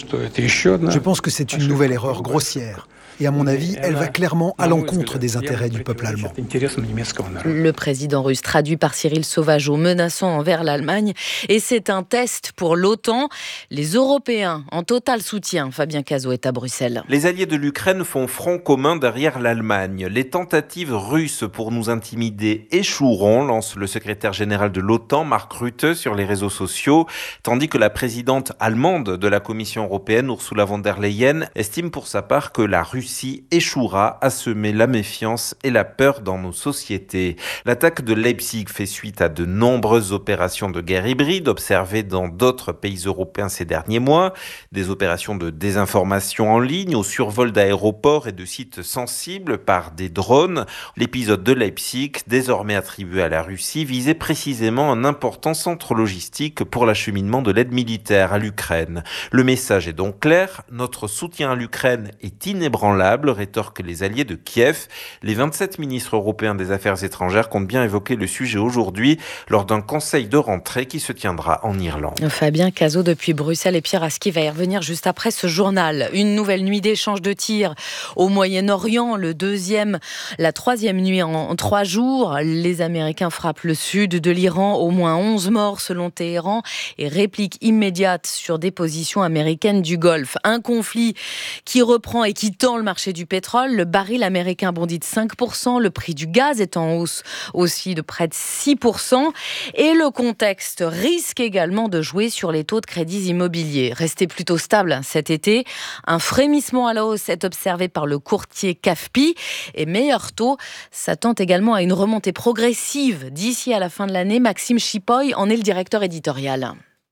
Je pense que c'est une nouvelle erreur grossière. Et à mon avis, elle va clairement à l'encontre des intérêts du peuple allemand. Le président russe, traduit par Cyril Sauvageau, menaçant envers l'Allemagne. Et c'est un test pour l'OTAN. Les Européens en total soutien. Fabien Cazot est à Bruxelles. Les alliés de l'Ukraine font front commun derrière l'Allemagne. Les tentatives russes pour nous intimider échoueront, lance le secrétaire général de l'OTAN, Mark Rutte, sur les réseaux sociaux. Tandis que la présidente allemande de la Commission européenne, Ursula von der Leyen, estime pour sa part que la Russie échouera à semer la méfiance et la peur dans nos sociétés. L'attaque de Leipzig fait suite à de nombreuses opérations de guerre hybride observées dans d'autres pays européens ces derniers mois. Des opérations de désinformation en ligne, au survol d'aéroports et de sites sensibles par des drones. L'épisode de Leipzig, désormais attribué à la Russie, visait précisément un important centre logistique pour l'acheminement de l'aide militaire à l'Ukraine. Le message est donc clair, notre soutien à l'Ukraine est inébranlable, rétorquent les alliés de Kiev. Les vingt-sept ministres européens des Affaires étrangères comptent bien évoquer le sujet aujourd'hui lors d'un conseil de rentrée qui se tiendra en Irlande. Fabien Cazot depuis Bruxelles et Pierre Aski va y revenir juste après ce journal. Une nouvelle nuit d'échange de tirs au Moyen-Orient, le deuxième, la troisième nuit en, en trois jours. Les Américains frappent le sud de l'Iran, au moins onze morts selon Téhéran et réplique immédiate sur des positions américaines du Golfe. Un conflit qui reprend et qui tend le marché du pétrole. Le baril américain bondit de cinq pour cent, le prix du gaz est en hausse aussi de près de six pour cent. Et le contexte risque également de jouer sur les taux de crédits immobiliers. Restés plutôt stables cet été, un frémissement à la hausse est observé par le courtier C A F P I et meilleur taux s'attend également à une remontée progressive d'ici à la fin de l'année. Maxime Chipoy en est le directeur éditorial.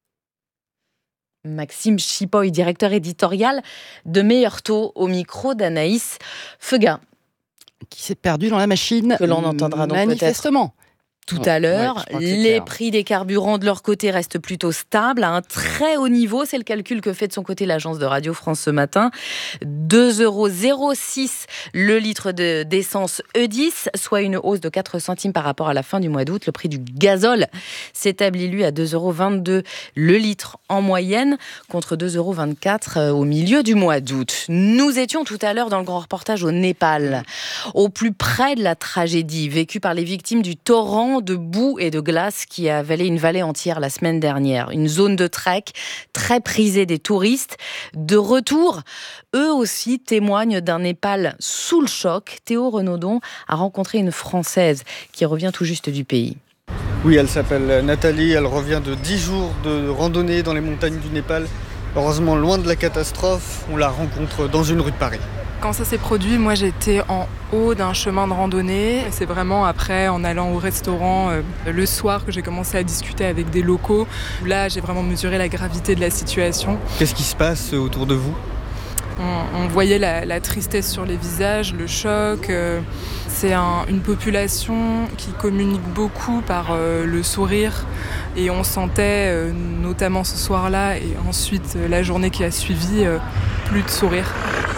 Maxime Chipoy, directeur éditorial de Meilleur Taux, au micro d'Anaïs Feuga. Qui s'est perdu dans la machine. Que l'on entendra donc manifestement. tout à l'heure. Ouais, les clair. prix des carburants de leur côté restent plutôt stables, à un très haut niveau. C'est le calcul que fait de son côté l'agence de Radio France ce matin. deux euros zéro six le litre de, d'essence E dix, soit une hausse de quatre centimes par rapport à la fin du mois d'août. Le prix du gazole s'établit, lui, à deux euros vingt-deux le litre en moyenne, contre deux euros vingt-quatre au milieu du mois d'août. Nous étions tout à l'heure dans le grand reportage au Népal, au plus près de la tragédie vécue par les victimes du torrent de boue et de glace qui a avalé une vallée entière la semaine dernière. Une zone de trek très prisée des touristes. De retour, eux aussi témoignent d'un Népal sous le choc. Théo Renaudon a rencontré une Française qui revient tout juste du pays. Oui, elle s'appelle Nathalie, elle revient de dix jours de randonnée dans les montagnes du Népal. Heureusement, loin de la catastrophe, on la rencontre dans une rue de Paris. Quand ça s'est produit, moi j'étais en haut d'un chemin de randonnée. C'est vraiment après, en allant au restaurant euh, le soir, que j'ai commencé à discuter avec des locaux. Là, j'ai vraiment mesuré la gravité de la situation. Qu'est-ce qui se passe autour de vous ? On, on voyait la, la tristesse sur les visages, le choc. Euh, c'est un, une population qui communique beaucoup par euh, le sourire. Et on sentait, euh, notamment ce soir-là et ensuite euh, la journée qui a suivi, euh, plus de sourire.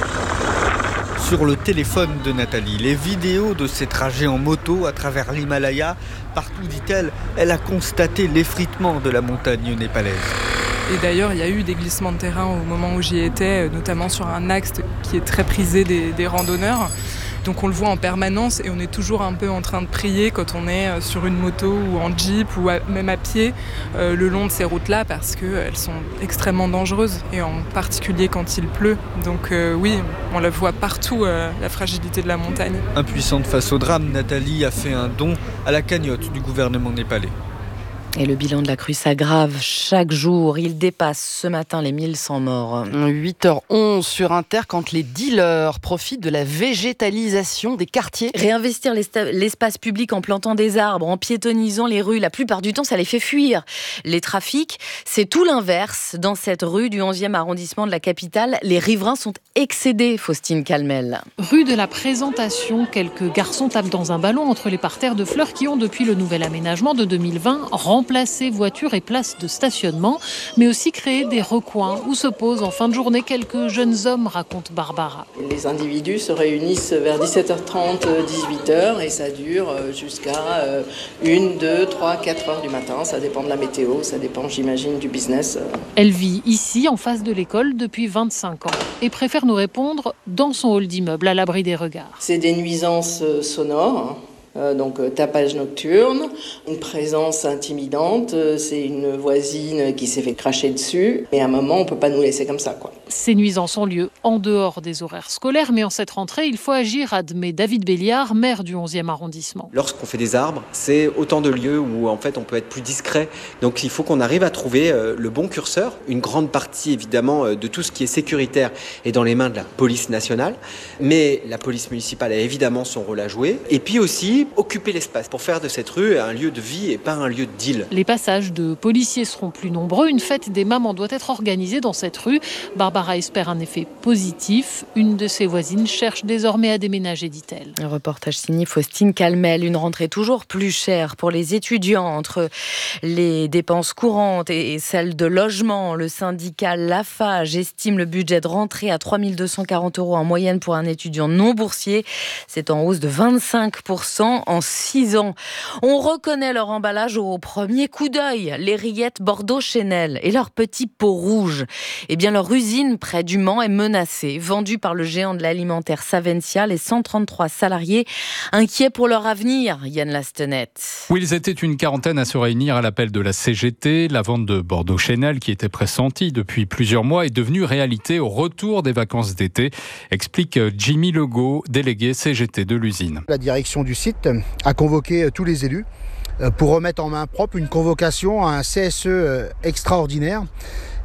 Sur le téléphone de Nathalie, les vidéos de ses trajets en moto à travers l'Himalaya, partout, dit-elle, elle a constaté l'effritement de la montagne népalaise. Et d'ailleurs, il y a eu des glissements de terrain au moment où j'y étais, notamment sur un axe qui est très prisé des, des randonneurs. Donc on le voit en permanence et on est toujours un peu en train de prier quand on est sur une moto ou en jeep ou à, même à pied euh, le long de ces routes-là, parce qu'elles sont extrêmement dangereuses, et en particulier quand il pleut. Donc euh, oui, on la voit partout, euh, la fragilité de la montagne. Impuissante face au drame, Nathalie a fait un don à la cagnotte du gouvernement népalais. Et le bilan de la crue s'aggrave chaque jour. Il dépasse ce matin les mille cent morts. huit heures onze sur Inter, quand les dealers profitent de la végétalisation des quartiers. Réinvestir l'espace public en plantant des arbres, en piétonnisant les rues, la plupart du temps, ça les fait fuir. Les trafics, c'est tout l'inverse. Dans cette rue du onzième arrondissement de la capitale, les riverains sont excédés, Faustine Calmel. Rue de la Présentation, quelques garçons tapent dans un ballon entre les parterres de fleurs qui ont, depuis le nouvel aménagement de deux mille vingt, remplacer voitures et places de stationnement, mais aussi créer des recoins où se posent en fin de journée quelques jeunes hommes, raconte Barbara. Les individus se réunissent vers dix-sept heures trente, dix-huit heures et ça dure jusqu'à une, deux, trois, quatre heures du matin. Ça dépend de la météo, ça dépend, j'imagine, du business. Elle vit ici, en face de l'école, depuis vingt-cinq ans et préfère nous répondre dans son hall d'immeuble, à l'abri des regards. C'est des nuisances sonores. Euh, donc euh, tapage nocturne, une présence intimidante, euh, c'est une voisine qui s'est fait cracher dessus, et à un moment on peut pas nous laisser comme ça, quoi. Ces nuisances ont lieu en dehors des horaires scolaires, mais en cette rentrée il faut agir, admet David Béliard, maire du onzième arrondissement. Lorsqu'on fait des arbres, c'est autant de lieux où en fait on peut être plus discret, donc il faut qu'on arrive à trouver euh, le bon curseur. Une grande partie évidemment euh, de tout ce qui est sécuritaire est dans les mains de la police nationale, mais la police municipale a évidemment son rôle à jouer, et puis aussi occuper l'espace pour faire de cette rue un lieu de vie et pas un lieu de deal. Les passages de policiers seront plus nombreux. Une fête des mamans doit être organisée dans cette rue. Barbara espère un effet positif. Une de ses voisines cherche désormais à déménager, dit-elle. Un reportage signé Faustine Calmel. Une rentrée toujours plus chère pour les étudiants. Entre les dépenses courantes et celles de logement, le syndicat Lafarge estime le budget de rentrée à trois mille deux cent quarante euros en moyenne pour un étudiant non boursier. C'est en hausse de vingt-cinq pour cent en six ans. On reconnaît leur emballage au premier coup d'œil. Les rillettes Bordeaux-Chanel et leur petit pot rouge. Eh bien, leur usine près du Mans est menacée. Vendue par le géant de l'alimentaire Savencia, les cent trente-trois salariés inquiets pour leur avenir. Yann Lastenette. Oui, ils étaient une quarantaine à se réunir à l'appel de la C G T. La vente de Bordeaux-Chanel, qui était pressentie depuis plusieurs mois, est devenue réalité au retour des vacances d'été, explique Jimmy Legault, délégué C G T de l'usine. La direction du site a convoqué tous les élus pour remettre en main propre une convocation à un C S E extraordinaire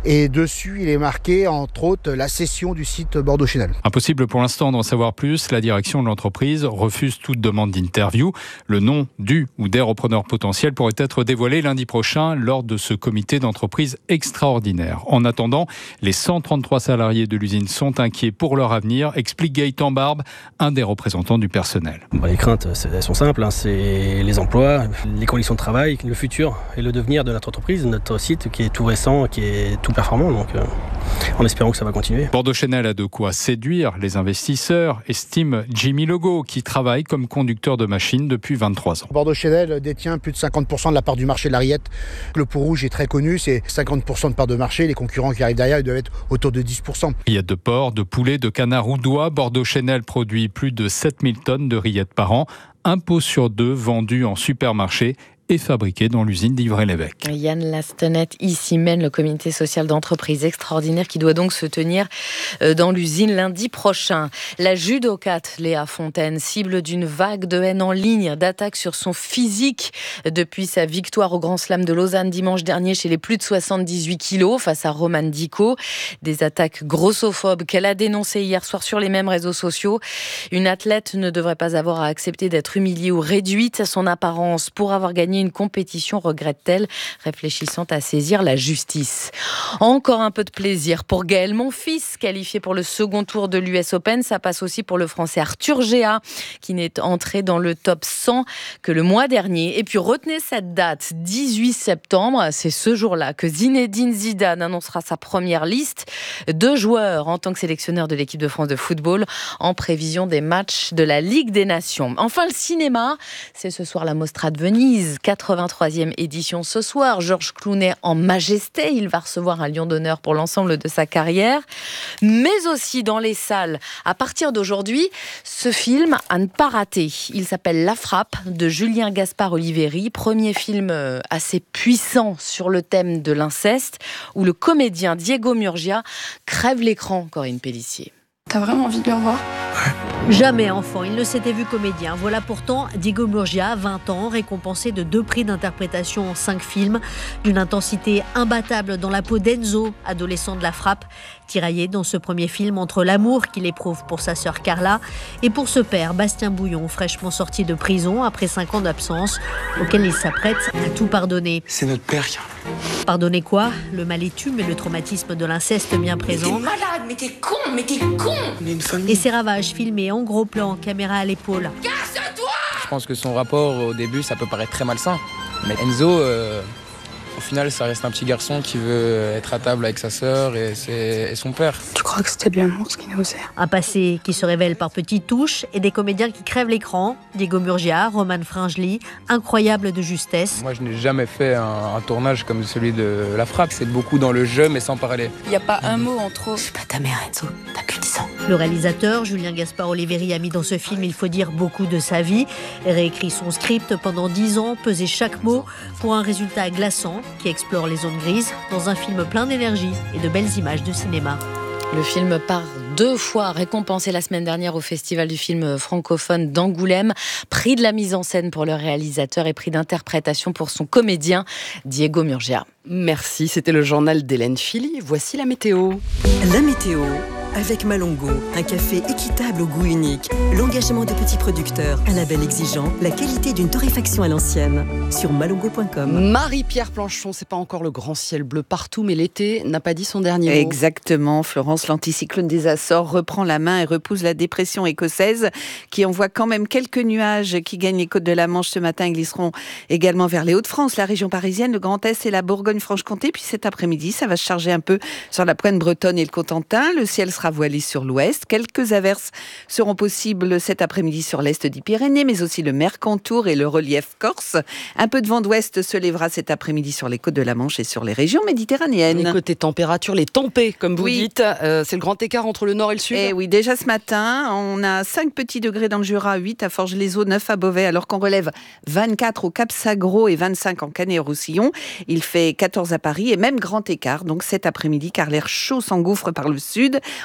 Et dessus, il est marqué, entre autres, la cession du site Bordeaux-Chenel. Impossible pour l'instant d'en savoir plus. La direction de l'entreprise refuse toute demande d'interview. Le nom du ou des repreneurs potentiels pourrait être dévoilé lundi prochain lors de ce comité d'entreprise extraordinaire. En attendant, les cent trente-trois salariés de l'usine sont inquiets pour leur avenir, explique Gaëtan Barbe, un des représentants du personnel. Bah, les craintes, elles sont simples, hein. C'est les emplois, les conditions de travail, le futur et le devenir de notre entreprise, notre site qui est tout récent, qui est tout performant, donc euh, en espérant que ça va continuer. Bordeaux-Chenel a de quoi séduire les investisseurs, estime Jimmy Legault, qui travaille comme conducteur de machines depuis vingt-trois ans. Bordeaux-Chenel détient plus de cinquante pour cent de la part du marché de la rillette. Le pot rouge est très connu, c'est cinquante pour cent de part de marché. Les concurrents qui arrivent derrière, ils doivent être autour de dix pour cent. Rillettes de porc, de poulet, de canard ou d'oie, Bordeaux-Chenel produit plus de sept mille tonnes de rillettes par an. Un pot sur deux vendu en supermarché et fabriqué dans l'usine d'Ivray-l'Évêque. Yann Lastenette ici mène le comité social d'entreprise extraordinaire qui doit donc se tenir dans l'usine lundi prochain. La judokate Léa Fontaine, cible d'une vague de haine en ligne, d'attaques sur son physique depuis sa victoire au Grand Slam de Lausanne dimanche dernier chez les plus de soixante-dix-huit kilos face à Romane Dico. Des attaques grossophobes qu'elle a dénoncées hier soir sur les mêmes réseaux sociaux. Une athlète ne devrait pas avoir à accepter d'être humiliée ou réduite à son apparence pour avoir gagné une compétition, regrette-t-elle, réfléchissant à saisir la justice. Encore un peu de plaisir pour Gaël Monfils, qualifié pour le second tour de l'U S Open. Ça passe aussi pour le Français Arthur Géat, qui n'est entré dans le top cent que le mois dernier. Et puis retenez cette date, dix-huit septembre, c'est ce jour-là que Zinedine Zidane annoncera sa première liste de joueurs en tant que sélectionneur de l'équipe de France de football en prévision des matchs de la Ligue des Nations. Enfin, le cinéma, c'est ce soir la Mostra de Venise, quatre-vingt-troisième édition ce soir. Georges Clooney en majesté, il va recevoir un lion d'honneur pour l'ensemble de sa carrière, mais aussi dans les salles. À partir d'aujourd'hui, ce film à ne pas rater. Il s'appelle La Frappe de Julien Gaspard Oliveri, premier film assez puissant sur le thème de l'inceste, où le comédien Diego Murgia crève l'écran, Corinne Pélissier. T'as vraiment envie de le revoir ? Jamais enfant, il ne s'était vu comédien. Voilà pourtant Diego Murgia, vingt ans, récompensé de deux prix d'interprétation en cinq films, d'une intensité imbattable dans la peau d'Enzo, adolescent de La Frappe, tiraillé dans ce premier film entre l'amour qu'il éprouve pour sa sœur Carla et pour ce père, Bastien Bouillon, fraîchement sorti de prison après cinq ans d'absence, auquel il s'apprête à tout pardonner. C'est notre père qui... Pardonner quoi ? Le mal-étume et le traumatisme de l'inceste bien présent. Mais t'es malade, mais t'es con, mais t'es con. On est une famille. Et ses ravages filmés en gros plan, caméra à l'épaule. Casse-toi ! Je pense que son rapport au début, ça peut paraître très malsain. Mais Enzo, euh, au final, ça reste un petit garçon qui veut être à table avec sa sœur et, ses, et son père. Tu crois que c'était de l'amour ce qui nous sert ? Un passé qui se révèle par petites touches et des comédiens qui crèvent l'écran. Diego Murgia, Roman Fringeli, incroyable de justesse. Moi, je n'ai jamais fait un, un tournage comme celui de La Frappe. C'est beaucoup dans le jeu, mais sans parler. Il n'y a pas un mot en trop. C'est pas ta mère, Enzo. T'as que dix ans. Le réalisateur, Julien Gaspard Oliveri, a mis dans ce film, il faut dire, beaucoup de sa vie. Réécrit son script pendant dix ans, pesé chaque mot pour un résultat glaçant qui explore les zones grises dans un film plein d'énergie et de belles images de cinéma. Le film part deux fois récompensé la semaine dernière au Festival du film francophone d'Angoulême. Prix de la mise en scène pour le réalisateur et prix d'interprétation pour son comédien Diego Murgia. Merci, c'était le journal d'Hélène Philly. Voici la météo. La météo avec Malongo, un café équitable au goût unique, l'engagement de petits producteurs, un label exigeant, la qualité d'une torréfaction à l'ancienne. Sur malongo point com. Marie-Pierre Planchon, c'est pas encore le grand ciel bleu partout, mais l'été n'a pas dit son dernier mot. Exactement, Florence, l'anticyclone des Açores reprend la main et repousse la dépression écossaise qui envoie quand même quelques nuages qui gagnent les côtes de la Manche ce matin et glisseront également vers les Hauts-de-France, la région parisienne, le Grand Est et la Bourgogne-Franche-Comté. Puis cet après-midi, ça va se charger un peu sur la pointe bretonne et le Cotentin. Le ciel sera voilé sur l'ouest. Quelques averses seront possibles cet après-midi sur l'est des Pyrénées, mais aussi le Mercantour et le relief corse. Un peu de vent d'ouest se lèvera cet après-midi sur les côtes de la Manche et sur les régions méditerranéennes. Les côtés température, les tempés, comme vous oui. dites, euh, c'est le grand écart entre le nord et le sud. Et oui, déjà ce matin, on a cinq petits degrés dans le Jura, huit à Forges-les-Eaux, neuf à Beauvais, alors qu'on relève vingt-quatre au Cap-Sagro et vingt-cinq en Canet-Roussillon. Il fait quatorze à Paris et même grand écart, donc cet après-midi, car l'air chaud s'engouffre par le sud.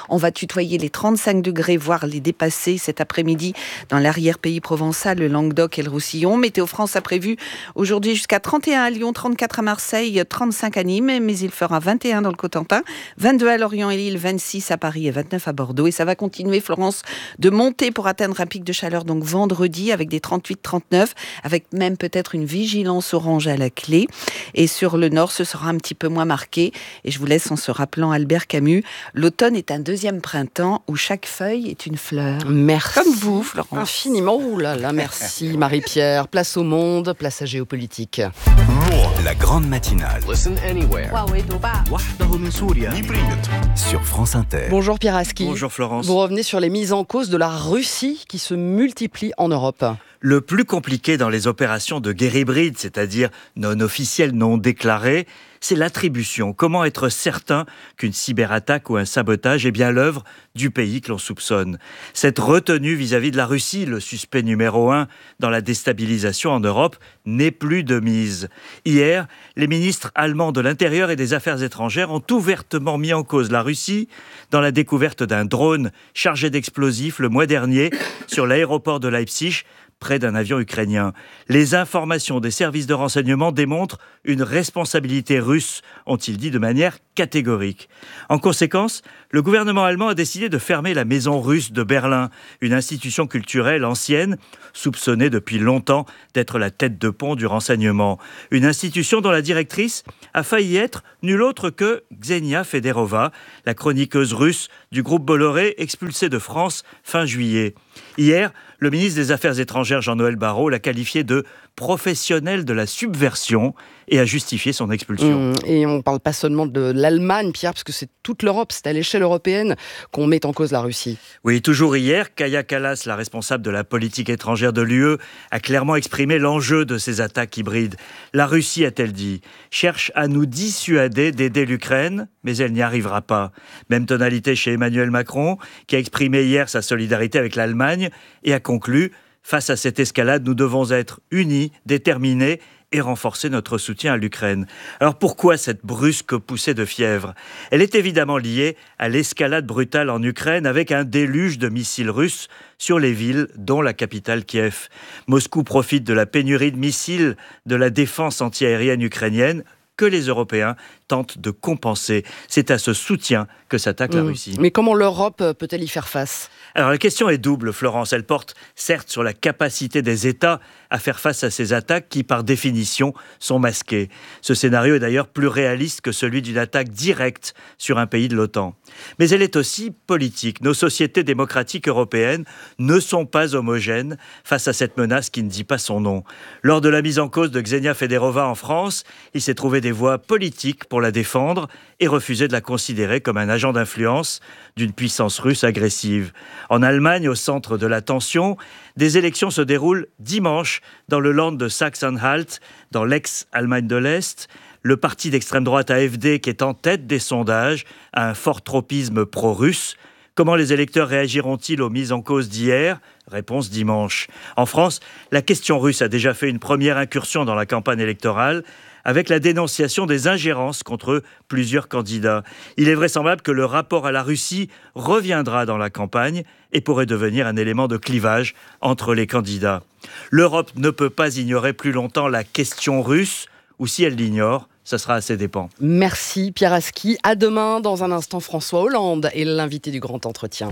On va tutoyer les trente-cinq degrés, voire les dépasser cet après-midi dans l'arrière-pays provençal, le Languedoc et le Roussillon. Météo France a prévu aujourd'hui jusqu'à trente et un à Lyon, trente-quatre à Marseille, trente-cinq à Nîmes, mais il fera vingt et un dans le Cotentin, vingt-deux à Lorient et Lille, vingt-six à Paris et vingt-neuf à Bordeaux. Et ça va continuer, Florence, de monter pour atteindre un pic de chaleur donc vendredi avec des trente-huit trente-neuf, avec même peut-être une vigilance orange à la clé. Et sur le nord, ce sera un petit peu moins marqué. Et je vous laisse en se rappelant Albert Camus, l'automne est un deuxième printemps où chaque feuille est une fleur. Merci. Comme vous, Florence. Infiniment. Ouh là là, merci Marie-Pierre. Place au monde, place à géopolitique. La grande matinale. Listen anywhere. Sur France Inter. Bonjour Pierre Aski. Bonjour Florence. Vous revenez sur les mises en cause de la Russie qui se multiplient en Europe. Le plus compliqué dans les opérations de guerre hybride, c'est-à-dire non officielles, non déclarées, c'est l'attribution. Comment être certain qu'une cyberattaque ou un sabotage est bien l'œuvre du pays que l'on soupçonne. Cette retenue vis-à-vis de la Russie, le suspect numéro un dans la déstabilisation en Europe, n'est plus de mise. Hier, les ministres allemands de l'Intérieur et des Affaires étrangères ont ouvertement mis en cause la Russie dans la découverte d'un drone chargé d'explosifs le mois dernier sur l'aéroport de Leipzig, près d'un avion ukrainien. Les informations des services de renseignement démontrent une responsabilité russe, ont-ils dit de manière catégorique. En conséquence, le gouvernement allemand a décidé de fermer la Maison russe de Berlin, une institution culturelle ancienne, soupçonnée depuis longtemps d'être la tête de pont du renseignement. Une institution dont la directrice a failli être nulle autre que Ksenia Federova, la chroniqueuse russe du groupe Bolloré, expulsée de France fin juillet. Hier, le ministre des Affaires étrangères Jean-Noël Barrot l'a qualifié de professionnel de la subversion et a justifié son expulsion. Mmh, et on ne parle pas seulement de l'Allemagne, Pierre, parce que c'est toute l'Europe, c'est à l'échelle européenne qu'on met en cause la Russie. Oui, toujours hier, Kaja Kallas, la responsable de la politique étrangère de l'U E, a clairement exprimé l'enjeu de ces attaques hybrides. La Russie, a-t-elle dit, cherche à nous dissuader d'aider l'Ukraine, mais elle n'y arrivera pas. Même tonalité chez Emmanuel Macron, qui a exprimé hier sa solidarité avec l'Allemagne et a conclu « Face à cette escalade, nous devons être unis, déterminés et renforcer notre soutien à l'Ukraine. » Alors pourquoi cette brusque poussée de fièvre ? Elle est évidemment liée à l'escalade brutale en Ukraine avec un déluge de missiles russes sur les villes, dont la capitale Kiev. Moscou profite de la pénurie de missiles de la défense antiaérienne ukrainienne que les Européens tentent de compenser. C'est à ce soutien que s'attaque mmh. la Russie. Mais comment l'Europe peut-elle y faire face ? Alors la question est double, Florence. Elle porte certes sur la capacité des États à faire face à ces attaques qui, par définition, sont masquées. Ce scénario est d'ailleurs plus réaliste que celui d'une attaque directe sur un pays de l'OTAN. Mais elle est aussi politique. Nos sociétés démocratiques européennes ne sont pas homogènes face à cette menace qui ne dit pas son nom. Lors de la mise en cause de Ksenia Federova en France, il s'est trouvé des voix politiques pour la défendre et refuser de la considérer comme un agent d'influence d'une puissance russe agressive. En Allemagne, au centre de la tension, des élections se déroulent dimanche dans le Land de Saxe-Anhalt, dans l'ex-Allemagne de l'Est. Le parti d'extrême droite A F D, qui est en tête des sondages, a un fort tropisme pro-russe. Comment les électeurs réagiront-ils aux mises en cause d'hier ? Réponse dimanche. En France, la question russe a déjà fait une première incursion dans la campagne électorale, avec la dénonciation des ingérences contre plusieurs candidats. Il est vraisemblable que le rapport à la Russie reviendra dans la campagne et pourrait devenir un élément de clivage entre les candidats. L'Europe ne peut pas ignorer plus longtemps la question russe, ou si elle l'ignore, ça sera à ses dépens. Merci Pierre Aski. À demain, dans un instant, François Hollande est l'invité du grand entretien.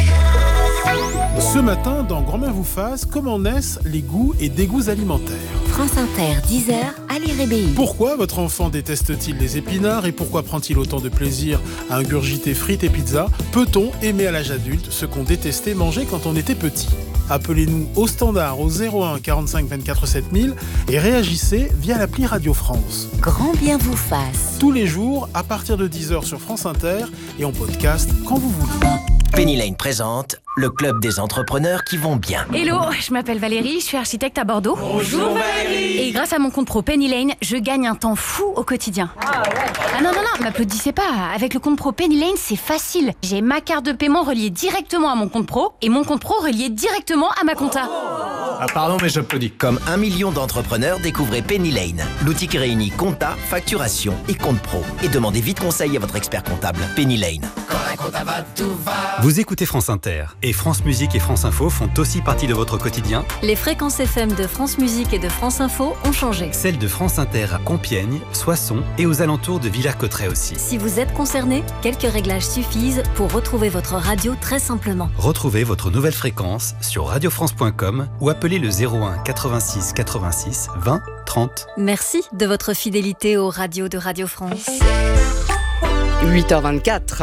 Ce matin, dans Grand-mère vous fasse, comment naissent les goûts et dégoûts alimentaires. France Inter, dix heures, Ali Rébéi. Pourquoi votre enfant déteste-t-il les épinards et pourquoi prend-il autant de plaisir à ingurgiter frites et pizzas ? Peut-on aimer à l'âge adulte ce qu'on détestait manger quand on était petit ? Appelez-nous au standard au zéro un quarante-cinq vingt-quatre sept mille et réagissez via l'appli Radio France. Grand bien vous fasse. Tous les jours, à partir de dix heures sur France Inter et en podcast quand vous voulez. Penny Lane présente le club des entrepreneurs qui vont bien. Hello, je m'appelle Valérie, je suis architecte à Bordeaux. Bonjour Valérie. Et grâce à mon compte pro Penny Lane, je gagne un temps fou au quotidien. Ah ouais. Ah non, non, non, m'applaudissez pas. Avec le compte pro Penny Lane, c'est facile. J'ai ma carte de paiement reliée directement à mon compte pro et mon compte pro relié directement à ma compta. Ah pardon, mais j'applaudis. Comme un million d'entrepreneurs, découvrez Penny Lane. L'outil qui réunit compta, facturation et compte pro. Et demandez vite conseil à votre expert comptable. Penny Lane. Vous écoutez France Inter et France Musique et France Info font aussi partie de votre quotidien. Les fréquences F M de France Musique et de France Info ont changé. Celle de France Inter à Compiègne, Soissons et aux alentours de Villers-Cotterêts aussi. Si vous êtes concerné, quelques réglages suffisent pour retrouver votre radio très simplement. Retrouvez votre nouvelle fréquence sur radio france point com ou appelez le zéro un quatre-vingt-six quatre-vingt-six vingt trente. Merci de votre fidélité aux radios de Radio France. huit heures vingt-quatre.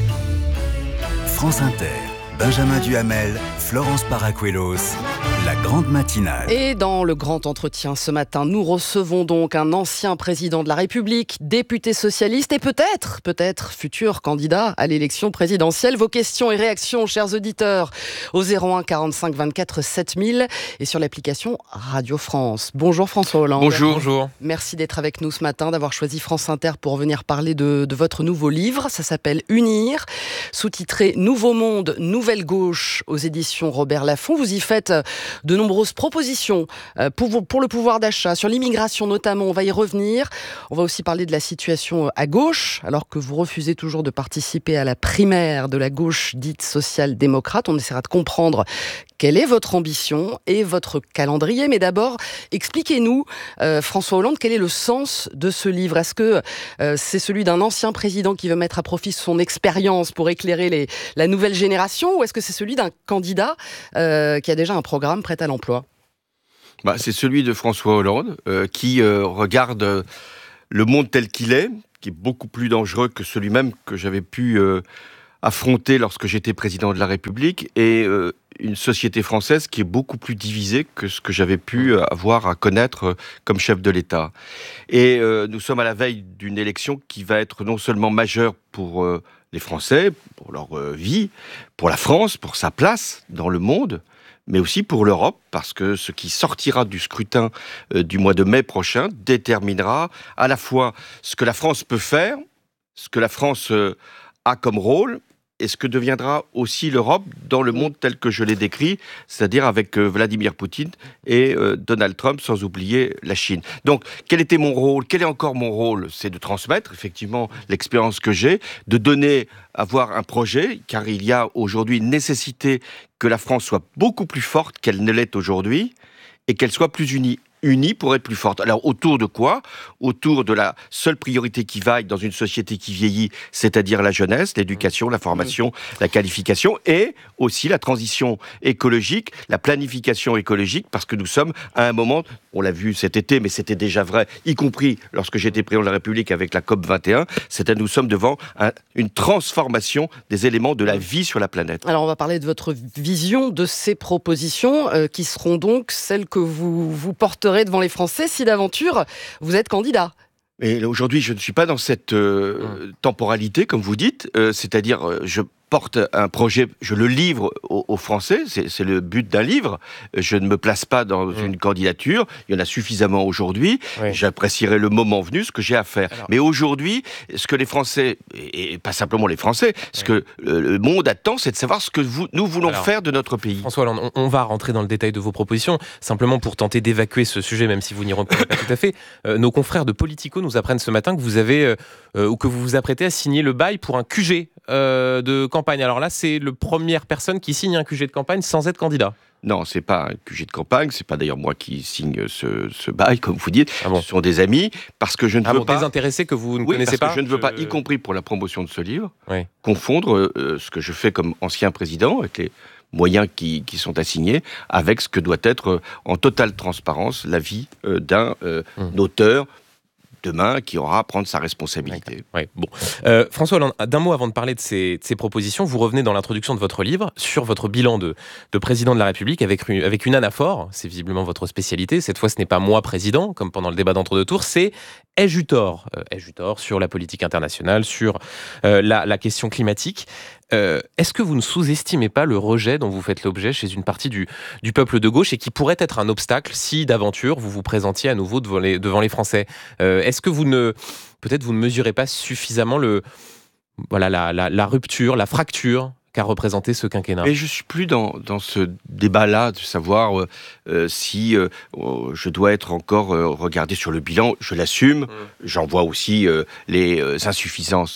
France Inter, Benjamin Duhamel, Florence Paracuelos, la grande matinale. Et dans le grand entretien ce matin, nous recevons donc un ancien président de la République, député socialiste et peut-être, peut-être futur candidat à l'élection présidentielle. Vos questions et réactions, chers auditeurs, au zéro un quarante-cinq vingt-quatre sept mille et sur l'application Radio France. Bonjour François Hollande. Bonjour. Bonjour. Merci d'être avec nous ce matin, d'avoir choisi France Inter pour venir parler de, de votre nouveau livre. Ça s'appelle Unir, sous-titré Nouveau Monde, Nouvelle Gauche aux éditions Robert Laffont. Vous y faites de nombreuses propositions pour, pour le pouvoir d'achat, sur l'immigration notamment, on va y revenir. On va aussi parler de la situation à gauche, alors que vous refusez toujours de participer à la primaire de la gauche dite social-démocrate. On essaiera de comprendre quelle est votre ambition et votre calendrier. Mais d'abord, expliquez-nous, euh, François Hollande, quel est le sens de ce livre ? Est-ce que euh, c'est celui d'un ancien président qui veut mettre à profit son expérience pour éclairer les, la nouvelle génération, ou est-ce que c'est celui d'un candidat euh, qui a déjà un programme prêt à l'emploi ? Bah, c'est celui de François Hollande, euh, qui euh, regarde euh, le monde tel qu'il est, qui est beaucoup plus dangereux que celui même que j'avais pu euh, affronter lorsque j'étais président de la République, et euh, une société française qui est beaucoup plus divisée que ce que j'avais pu avoir à connaître euh, comme chef de l'État. Et euh, nous sommes à la veille d'une élection qui va être non seulement majeure pour euh, les Français, pour leur euh, vie, pour la France, pour sa place dans le monde, mais aussi pour l'Europe, parce que ce qui sortira du scrutin euh, du mois de mai prochain déterminera à la fois ce que la France peut faire, ce que la France euh, a comme rôle, et ce que deviendra aussi l'Europe dans le monde tel que je l'ai décrit, c'est-à-dire avec euh, Vladimir Poutine et euh, Donald Trump, sans oublier la Chine. Donc, quel était mon rôle ? Quel est encore mon rôle ? C'est de transmettre, effectivement, l'expérience que j'ai, de donner, avoir un projet, car il y a aujourd'hui une nécessité que la France soit beaucoup plus forte qu'elle ne l'est aujourd'hui, et qu'elle soit plus unie. Unie pour être plus forte. Alors, autour de quoi ? Autour de la seule priorité qui vaille dans une société qui vieillit, c'est-à-dire la jeunesse, l'éducation, la formation, la qualification, et aussi la transition écologique, la planification écologique, parce que nous sommes à un moment, on l'a vu cet été, mais c'était déjà vrai, y compris lorsque j'étais président de la République avec la COP vingt et un, c'est-à-dire nous sommes devant un, une transformation des éléments de la vie sur la planète. Alors, on va parler de votre vision, de ces propositions, euh, qui seront donc celles que vous, vous porterez devant les Français si d'aventure vous êtes candidat. Et aujourd'hui, je ne suis pas dans cette euh, mmh. temporalité, comme vous dites, euh, c'est-à-dire euh, je porte un projet, je le livre aux, aux Français, c'est, c'est le but d'un livre. Je ne me place pas dans mmh. une candidature, il y en a suffisamment aujourd'hui, oui. J'apprécierai le moment venu, ce que j'ai à faire. Alors, mais aujourd'hui, ce que les Français, et pas simplement les Français, ce oui. que le monde attend, c'est de savoir ce que vous, nous voulons Alors, faire de notre pays. François Hollande, on, on va rentrer dans le détail de vos propositions, simplement pour tenter d'évacuer ce sujet, même si vous n'y répondez pas tout à fait. Euh, nos confrères de Politico nous apprennent ce matin que vous avez, euh, ou que vous vous apprêtez à signer le bail pour un Q G euh, de campagne. Alors là, c'est la première personne qui signe un Q G de campagne sans être candidat. Non, c'est pas un Q G de campagne, c'est pas d'ailleurs moi qui signe ce, ce bail, comme vous dites. Ah bon. Ce sont des amis, parce que je ne ah veux bon, pas... des intéressés que vous ne oui, connaissez parce pas que je ne veux je... pas, y compris pour la promotion de ce livre, oui. confondre euh, ce que je fais comme ancien président, avec les moyens qui, qui sont assignés, avec ce que doit être, euh, en totale transparence, la vie euh, d'un euh, hum. auteur, demain, qui aura à prendre sa responsabilité. Ouais, bon. euh, François Hollande, d'un mot avant de parler de ces, de ces propositions, vous revenez dans l'introduction de votre livre sur votre bilan de, de président de la République avec, avec une anaphore, c'est visiblement votre spécialité, cette fois ce n'est pas moi président, comme pendant le débat d'entre-deux tours, c'est ai-je eu tort euh, ai-je eu tort sur la politique internationale, sur euh, la, la question climatique. Euh, est-ce que vous ne sous-estimez pas le rejet dont vous faites l'objet chez une partie du, du peuple de gauche et qui pourrait être un obstacle si, d'aventure, vous vous présentiez à nouveau devant les, devant les Français ? euh, Est-ce que vous ne, peut-être vous ne mesurez pas suffisamment le, voilà, la, la, la rupture, la fracture qu'a représenté ce quinquennat ? Mais je ne suis plus dans, dans ce débat-là de savoir euh, si euh, je dois être encore euh, regardé sur le bilan. Je l'assume, mmh. j'en vois aussi euh, les euh, insuffisances.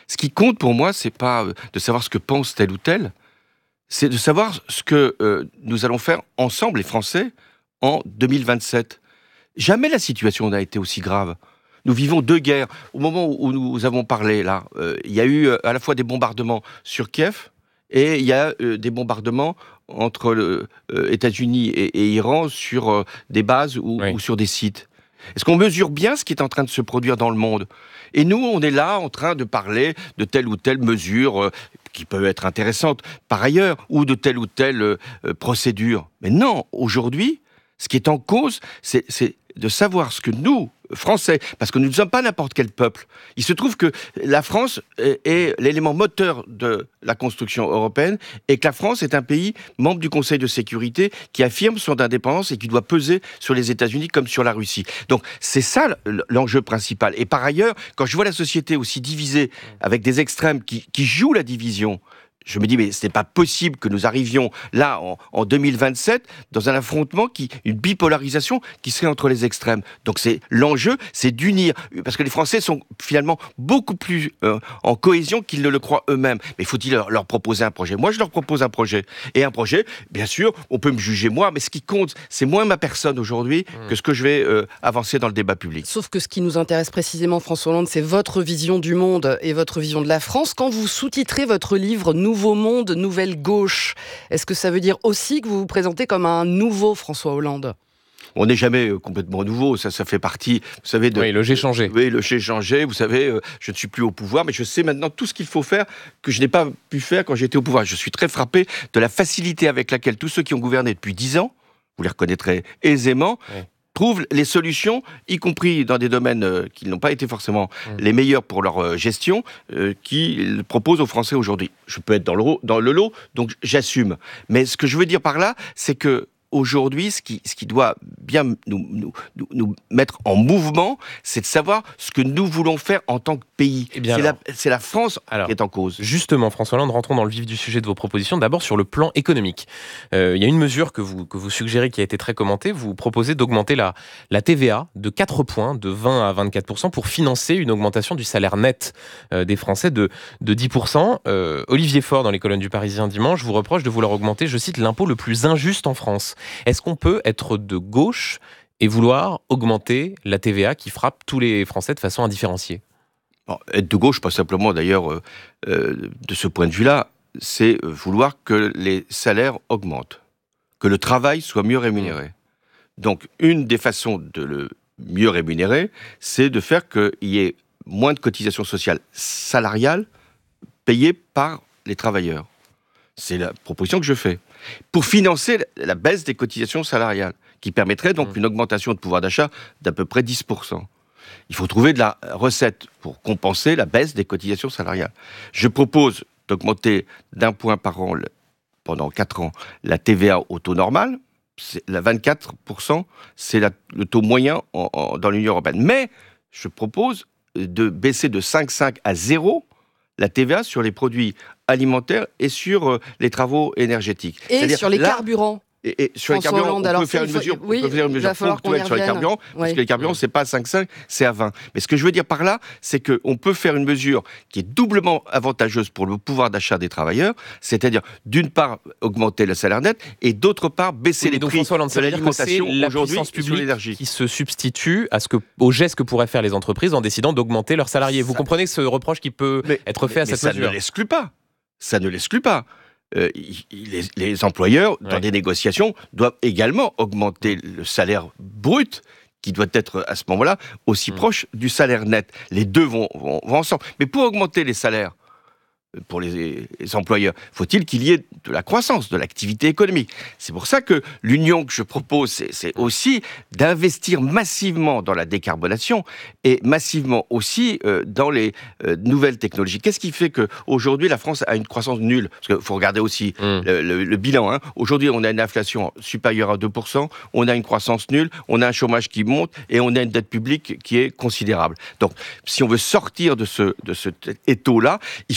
Ce qui compte pour moi, c'est pas de savoir ce que pense tel ou tel, c'est de savoir ce que euh, nous allons faire ensemble, les Français, en deux mille vingt-sept. Jamais la situation n'a été aussi grave. Nous vivons deux guerres. Au moment où nous avons parlé, là, euh, il y a eu à la fois des bombardements sur Kiev et il y a euh, des bombardements entre les euh, États-Unis et, et Iran sur euh, des bases ou, oui. ou sur des sites. Est-ce qu'on mesure bien ce qui est en train de se produire dans le monde ? Et nous, on est là en train de parler de telle ou telle mesure euh, qui peut être intéressante par ailleurs, ou de telle ou telle euh, procédure. Mais non, aujourd'hui, ce qui est en cause, c'est, c'est de savoir ce que nous, Français, parce que nous ne sommes pas n'importe quel peuple. Il se trouve que la France est, est l'élément moteur de la construction européenne et que la France est un pays membre du Conseil de sécurité qui affirme son indépendance et qui doit peser sur les États-Unis comme sur la Russie. Donc c'est ça l'enjeu principal. Et par ailleurs, quand je vois la société aussi divisée avec des extrêmes qui, qui jouent la division, je me dis, mais ce n'est pas possible que nous arrivions là, en, en deux mille vingt-sept, dans un affrontement, qui, une bipolarisation qui serait entre les extrêmes. Donc c'est, l'enjeu, c'est d'unir, parce que les Français sont finalement beaucoup plus euh, en cohésion qu'ils ne le croient eux-mêmes. Mais faut-il leur, leur proposer un projet ? Moi, je leur propose un projet. Et un projet, bien sûr, on peut me juger moi, mais ce qui compte, c'est moins ma personne aujourd'hui mmh. que ce que je vais euh, avancer dans le débat public. Sauf que ce qui nous intéresse précisément, François Hollande, c'est votre vision du monde et votre vision de la France. Quand vous sous-titrez votre livre « Nouveau monde, nouvelle gauche », est-ce que ça veut dire aussi que vous vous présentez comme un nouveau François Hollande ? On n'est jamais complètement nouveau, ça, ça fait partie, vous savez... De, oui, le j'ai changé. Oui, le j'ai changé, vous savez, euh, je ne suis plus au pouvoir, mais je sais maintenant tout ce qu'il faut faire que je n'ai pas pu faire quand j'étais au pouvoir. Je suis très frappé de la facilité avec laquelle tous ceux qui ont gouverné depuis dix ans, vous les reconnaîtrez aisément, oui. trouvent les solutions, y compris dans des domaines euh, qui n'ont pas été forcément mmh. les meilleurs pour leur euh, gestion, euh, qu'ils proposent aux Français aujourd'hui. Je peux être dans le, dans le lot, donc j'assume. Mais ce que je veux dire par là, c'est que aujourd'hui, ce qui, ce qui doit bien nous, nous, nous, nous mettre en mouvement, c'est de savoir ce que nous voulons faire en tant que pays. Eh bien c'est, alors, la, c'est la France alors, qui est en cause. Justement, François Hollande, rentrons dans le vif du sujet de vos propositions. D'abord, sur le plan économique. Euh, il y a une mesure que vous, que vous suggérez qui a été très commentée. Vous proposez d'augmenter la, la T V A de quatre points, de vingt à vingt-quatre pour cent, pour financer une augmentation du salaire net euh, des Français de, de dix pour cent. Euh, Olivier Faure, dans les colonnes du Parisien dimanche, vous reproche de vouloir augmenter, je cite, l'impôt le plus injuste en France. Est-ce qu'on peut être de gauche et vouloir augmenter la T V A qui frappe tous les Français de façon indifférenciée ? Bon, être de gauche, pas simplement d'ailleurs, euh, euh, de ce point de vue-là, c'est vouloir que les salaires augmentent, que le travail soit mieux rémunéré. Donc, une des façons de le mieux rémunérer, c'est de faire qu'il y ait moins de cotisations sociales salariales payées par les travailleurs. C'est la proposition que je fais. Pour financer la baisse des cotisations salariales, qui permettrait donc une augmentation de pouvoir d'achat d'à peu près dix pour cent. Il faut trouver de la recette pour compenser la baisse des cotisations salariales. Je propose d'augmenter d'un point par an, pendant quatre ans, la T V A au taux normal. C'est la vingt-quatre pour cent, c'est la, le taux moyen en, en, dans l'Union européenne. Mais je propose de baisser de cinq virgule cinq à zéro la T V A sur les produits alimentaires et sur euh, les travaux énergétiques. Et C'est-à-dire, sur les là, carburants. Et, et sur François les carburants, Hollande, on alors peut faire une faut, mesure, oui, on peut faire une mesure ponctuelle sur les carburants, oui. parce que les carburants, c'est pas à cinq virgule cinq, c'est à vingt. Mais ce que je veux dire par là, c'est qu'on peut faire une mesure qui est doublement avantageuse pour le pouvoir d'achat des travailleurs, c'est-à-dire, d'une part, augmenter le salaire net, et d'autre part, baisser oui, les donc prix Hollande, de l'alimentation la aujourd'hui sur l'énergie. Qui se substitue à ce que, au geste que pourraient faire les entreprises en décidant d'augmenter leurs salariés. Vous ça, comprenez ce reproche qui peut mais, être fait mais, à cette mais mesure ? Ça ne l'exclut pas. Ça ne l'exclut pas. Euh, les, les employeurs, dans ouais. des négociations, doivent également augmenter le salaire brut, qui doit être à ce moment-là aussi mmh. proche du salaire net. Les deux vont, vont, vont ensemble. Mais pour augmenter les salaires pour les, les employeurs, faut-il qu'il y ait de la croissance, de l'activité économique. C'est pour ça que l'union que je propose, c'est, c'est aussi d'investir massivement dans la décarbonation et massivement aussi euh, dans les euh, nouvelles technologies. Qu'est-ce qui fait qu'aujourd'hui, la France a une croissance nulle ? Parce qu'il faut regarder aussi mmh. le, le, le bilan. Hein. Aujourd'hui, on a une inflation supérieure à deux pour cent, on a une croissance nulle, on a un chômage qui monte et on a une dette publique qui est considérable. Donc, si on veut sortir de ce, de cet étau-là, il faut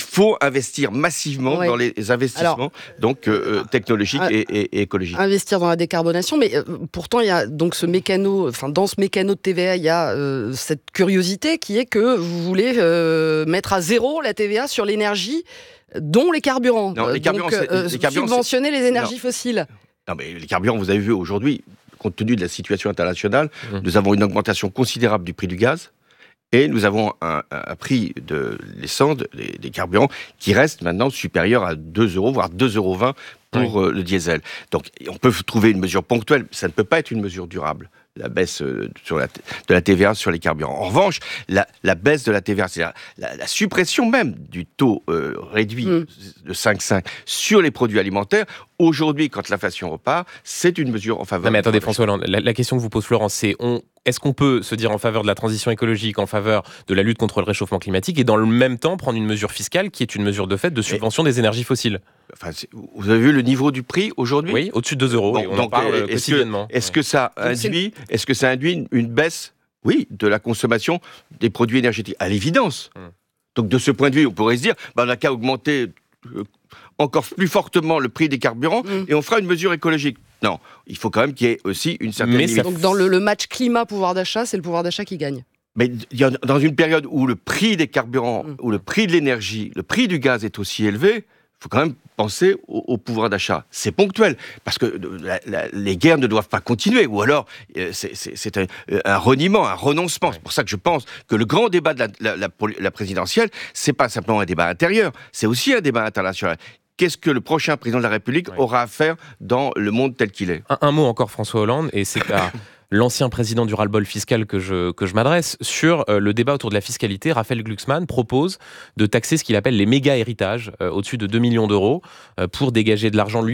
investir massivement Ouais. dans les investissements Alors, donc euh, technologiques un- et, et- et écologiques. Investir dans la décarbonation, mais euh, pourtant il y a donc ce mécano, enfin dans ce mécano de T V A, il y a euh, cette curiosité qui est que vous voulez euh, mettre à zéro la T V A sur l'énergie, dont les carburants. Non, les carburants, donc, c'est- euh, les carburants, subventionner les énergies Non. fossiles. Non, mais les carburants, vous avez vu aujourd'hui, compte tenu de la situation internationale, Mmh. nous avons une augmentation considérable du prix du gaz. Et nous avons un, un prix de l'essence, des, des carburants, qui reste maintenant supérieur à deux euros, voire deux euros vingt pour Oui. euh, le diesel. Donc on peut trouver une mesure ponctuelle, ça ne peut pas être une mesure durable, la baisse euh, sur la, de la T V A sur les carburants. En revanche, la, la baisse de la T V A, c'est la, la, la suppression même du taux euh, réduit Mm. de cinq virgule cinq sur les produits alimentaires, aujourd'hui, quand l'inflation repart, c'est une mesure en faveur... Non mais attendez du François Hollande, la, la question que vous pose Florence, c'est on, est-ce qu'on peut se dire en faveur de la transition écologique, en faveur de la lutte contre le réchauffement climatique et dans le même temps prendre une mesure fiscale qui est une mesure de fait de subvention des énergies fossiles? Enfin, c'est- vous avez vu le niveau du prix aujourd'hui? Oui, au-dessus de deux euros, Bon, et on en donc, parle euh, euh, est-ce quotidiennement. que, est-ce que ça Donc, c'est- induit, est-ce que ça induit une, une baisse, oui, de la consommation des produits énergétiques? À l'évidence. Hum. Donc de ce point de vue, on pourrait se dire, bah, on n'a qu'à augmenter euh, encore plus fortement le prix des carburants Mm. et on fera une mesure écologique. Non, il faut quand même qu'il y ait aussi une certaine Mais limite. Donc dans le, le match climat-pouvoir d'achat, c'est le pouvoir d'achat qui gagne. Mais il y a- dans une période où le prix des carburants, Mm. où le prix de l'énergie, le prix du gaz est aussi élevé, il faut quand même penser au, au pouvoir d'achat. C'est ponctuel, parce que euh, la- la- les guerres ne doivent pas continuer, ou alors euh, c'est- c'est c'est un, euh, un reniement, un renoncement. C'est pour ça que je pense que le grand débat de la, la- la poli- la présidentielle, c'est pas simplement un débat intérieur, c'est aussi un débat international. Qu'est-ce que le prochain président de la République Ouais. aura à faire dans le monde tel qu'il est? Un, un mot encore François Hollande, et c'est à l'ancien président du ras-le-bol fiscal que je, que je m'adresse, sur euh, le débat autour de la fiscalité. Raphaël Glucksmann propose de taxer ce qu'il appelle les méga-héritages, euh, au-dessus de deux millions d'euros, euh, pour dégager de l'argent lui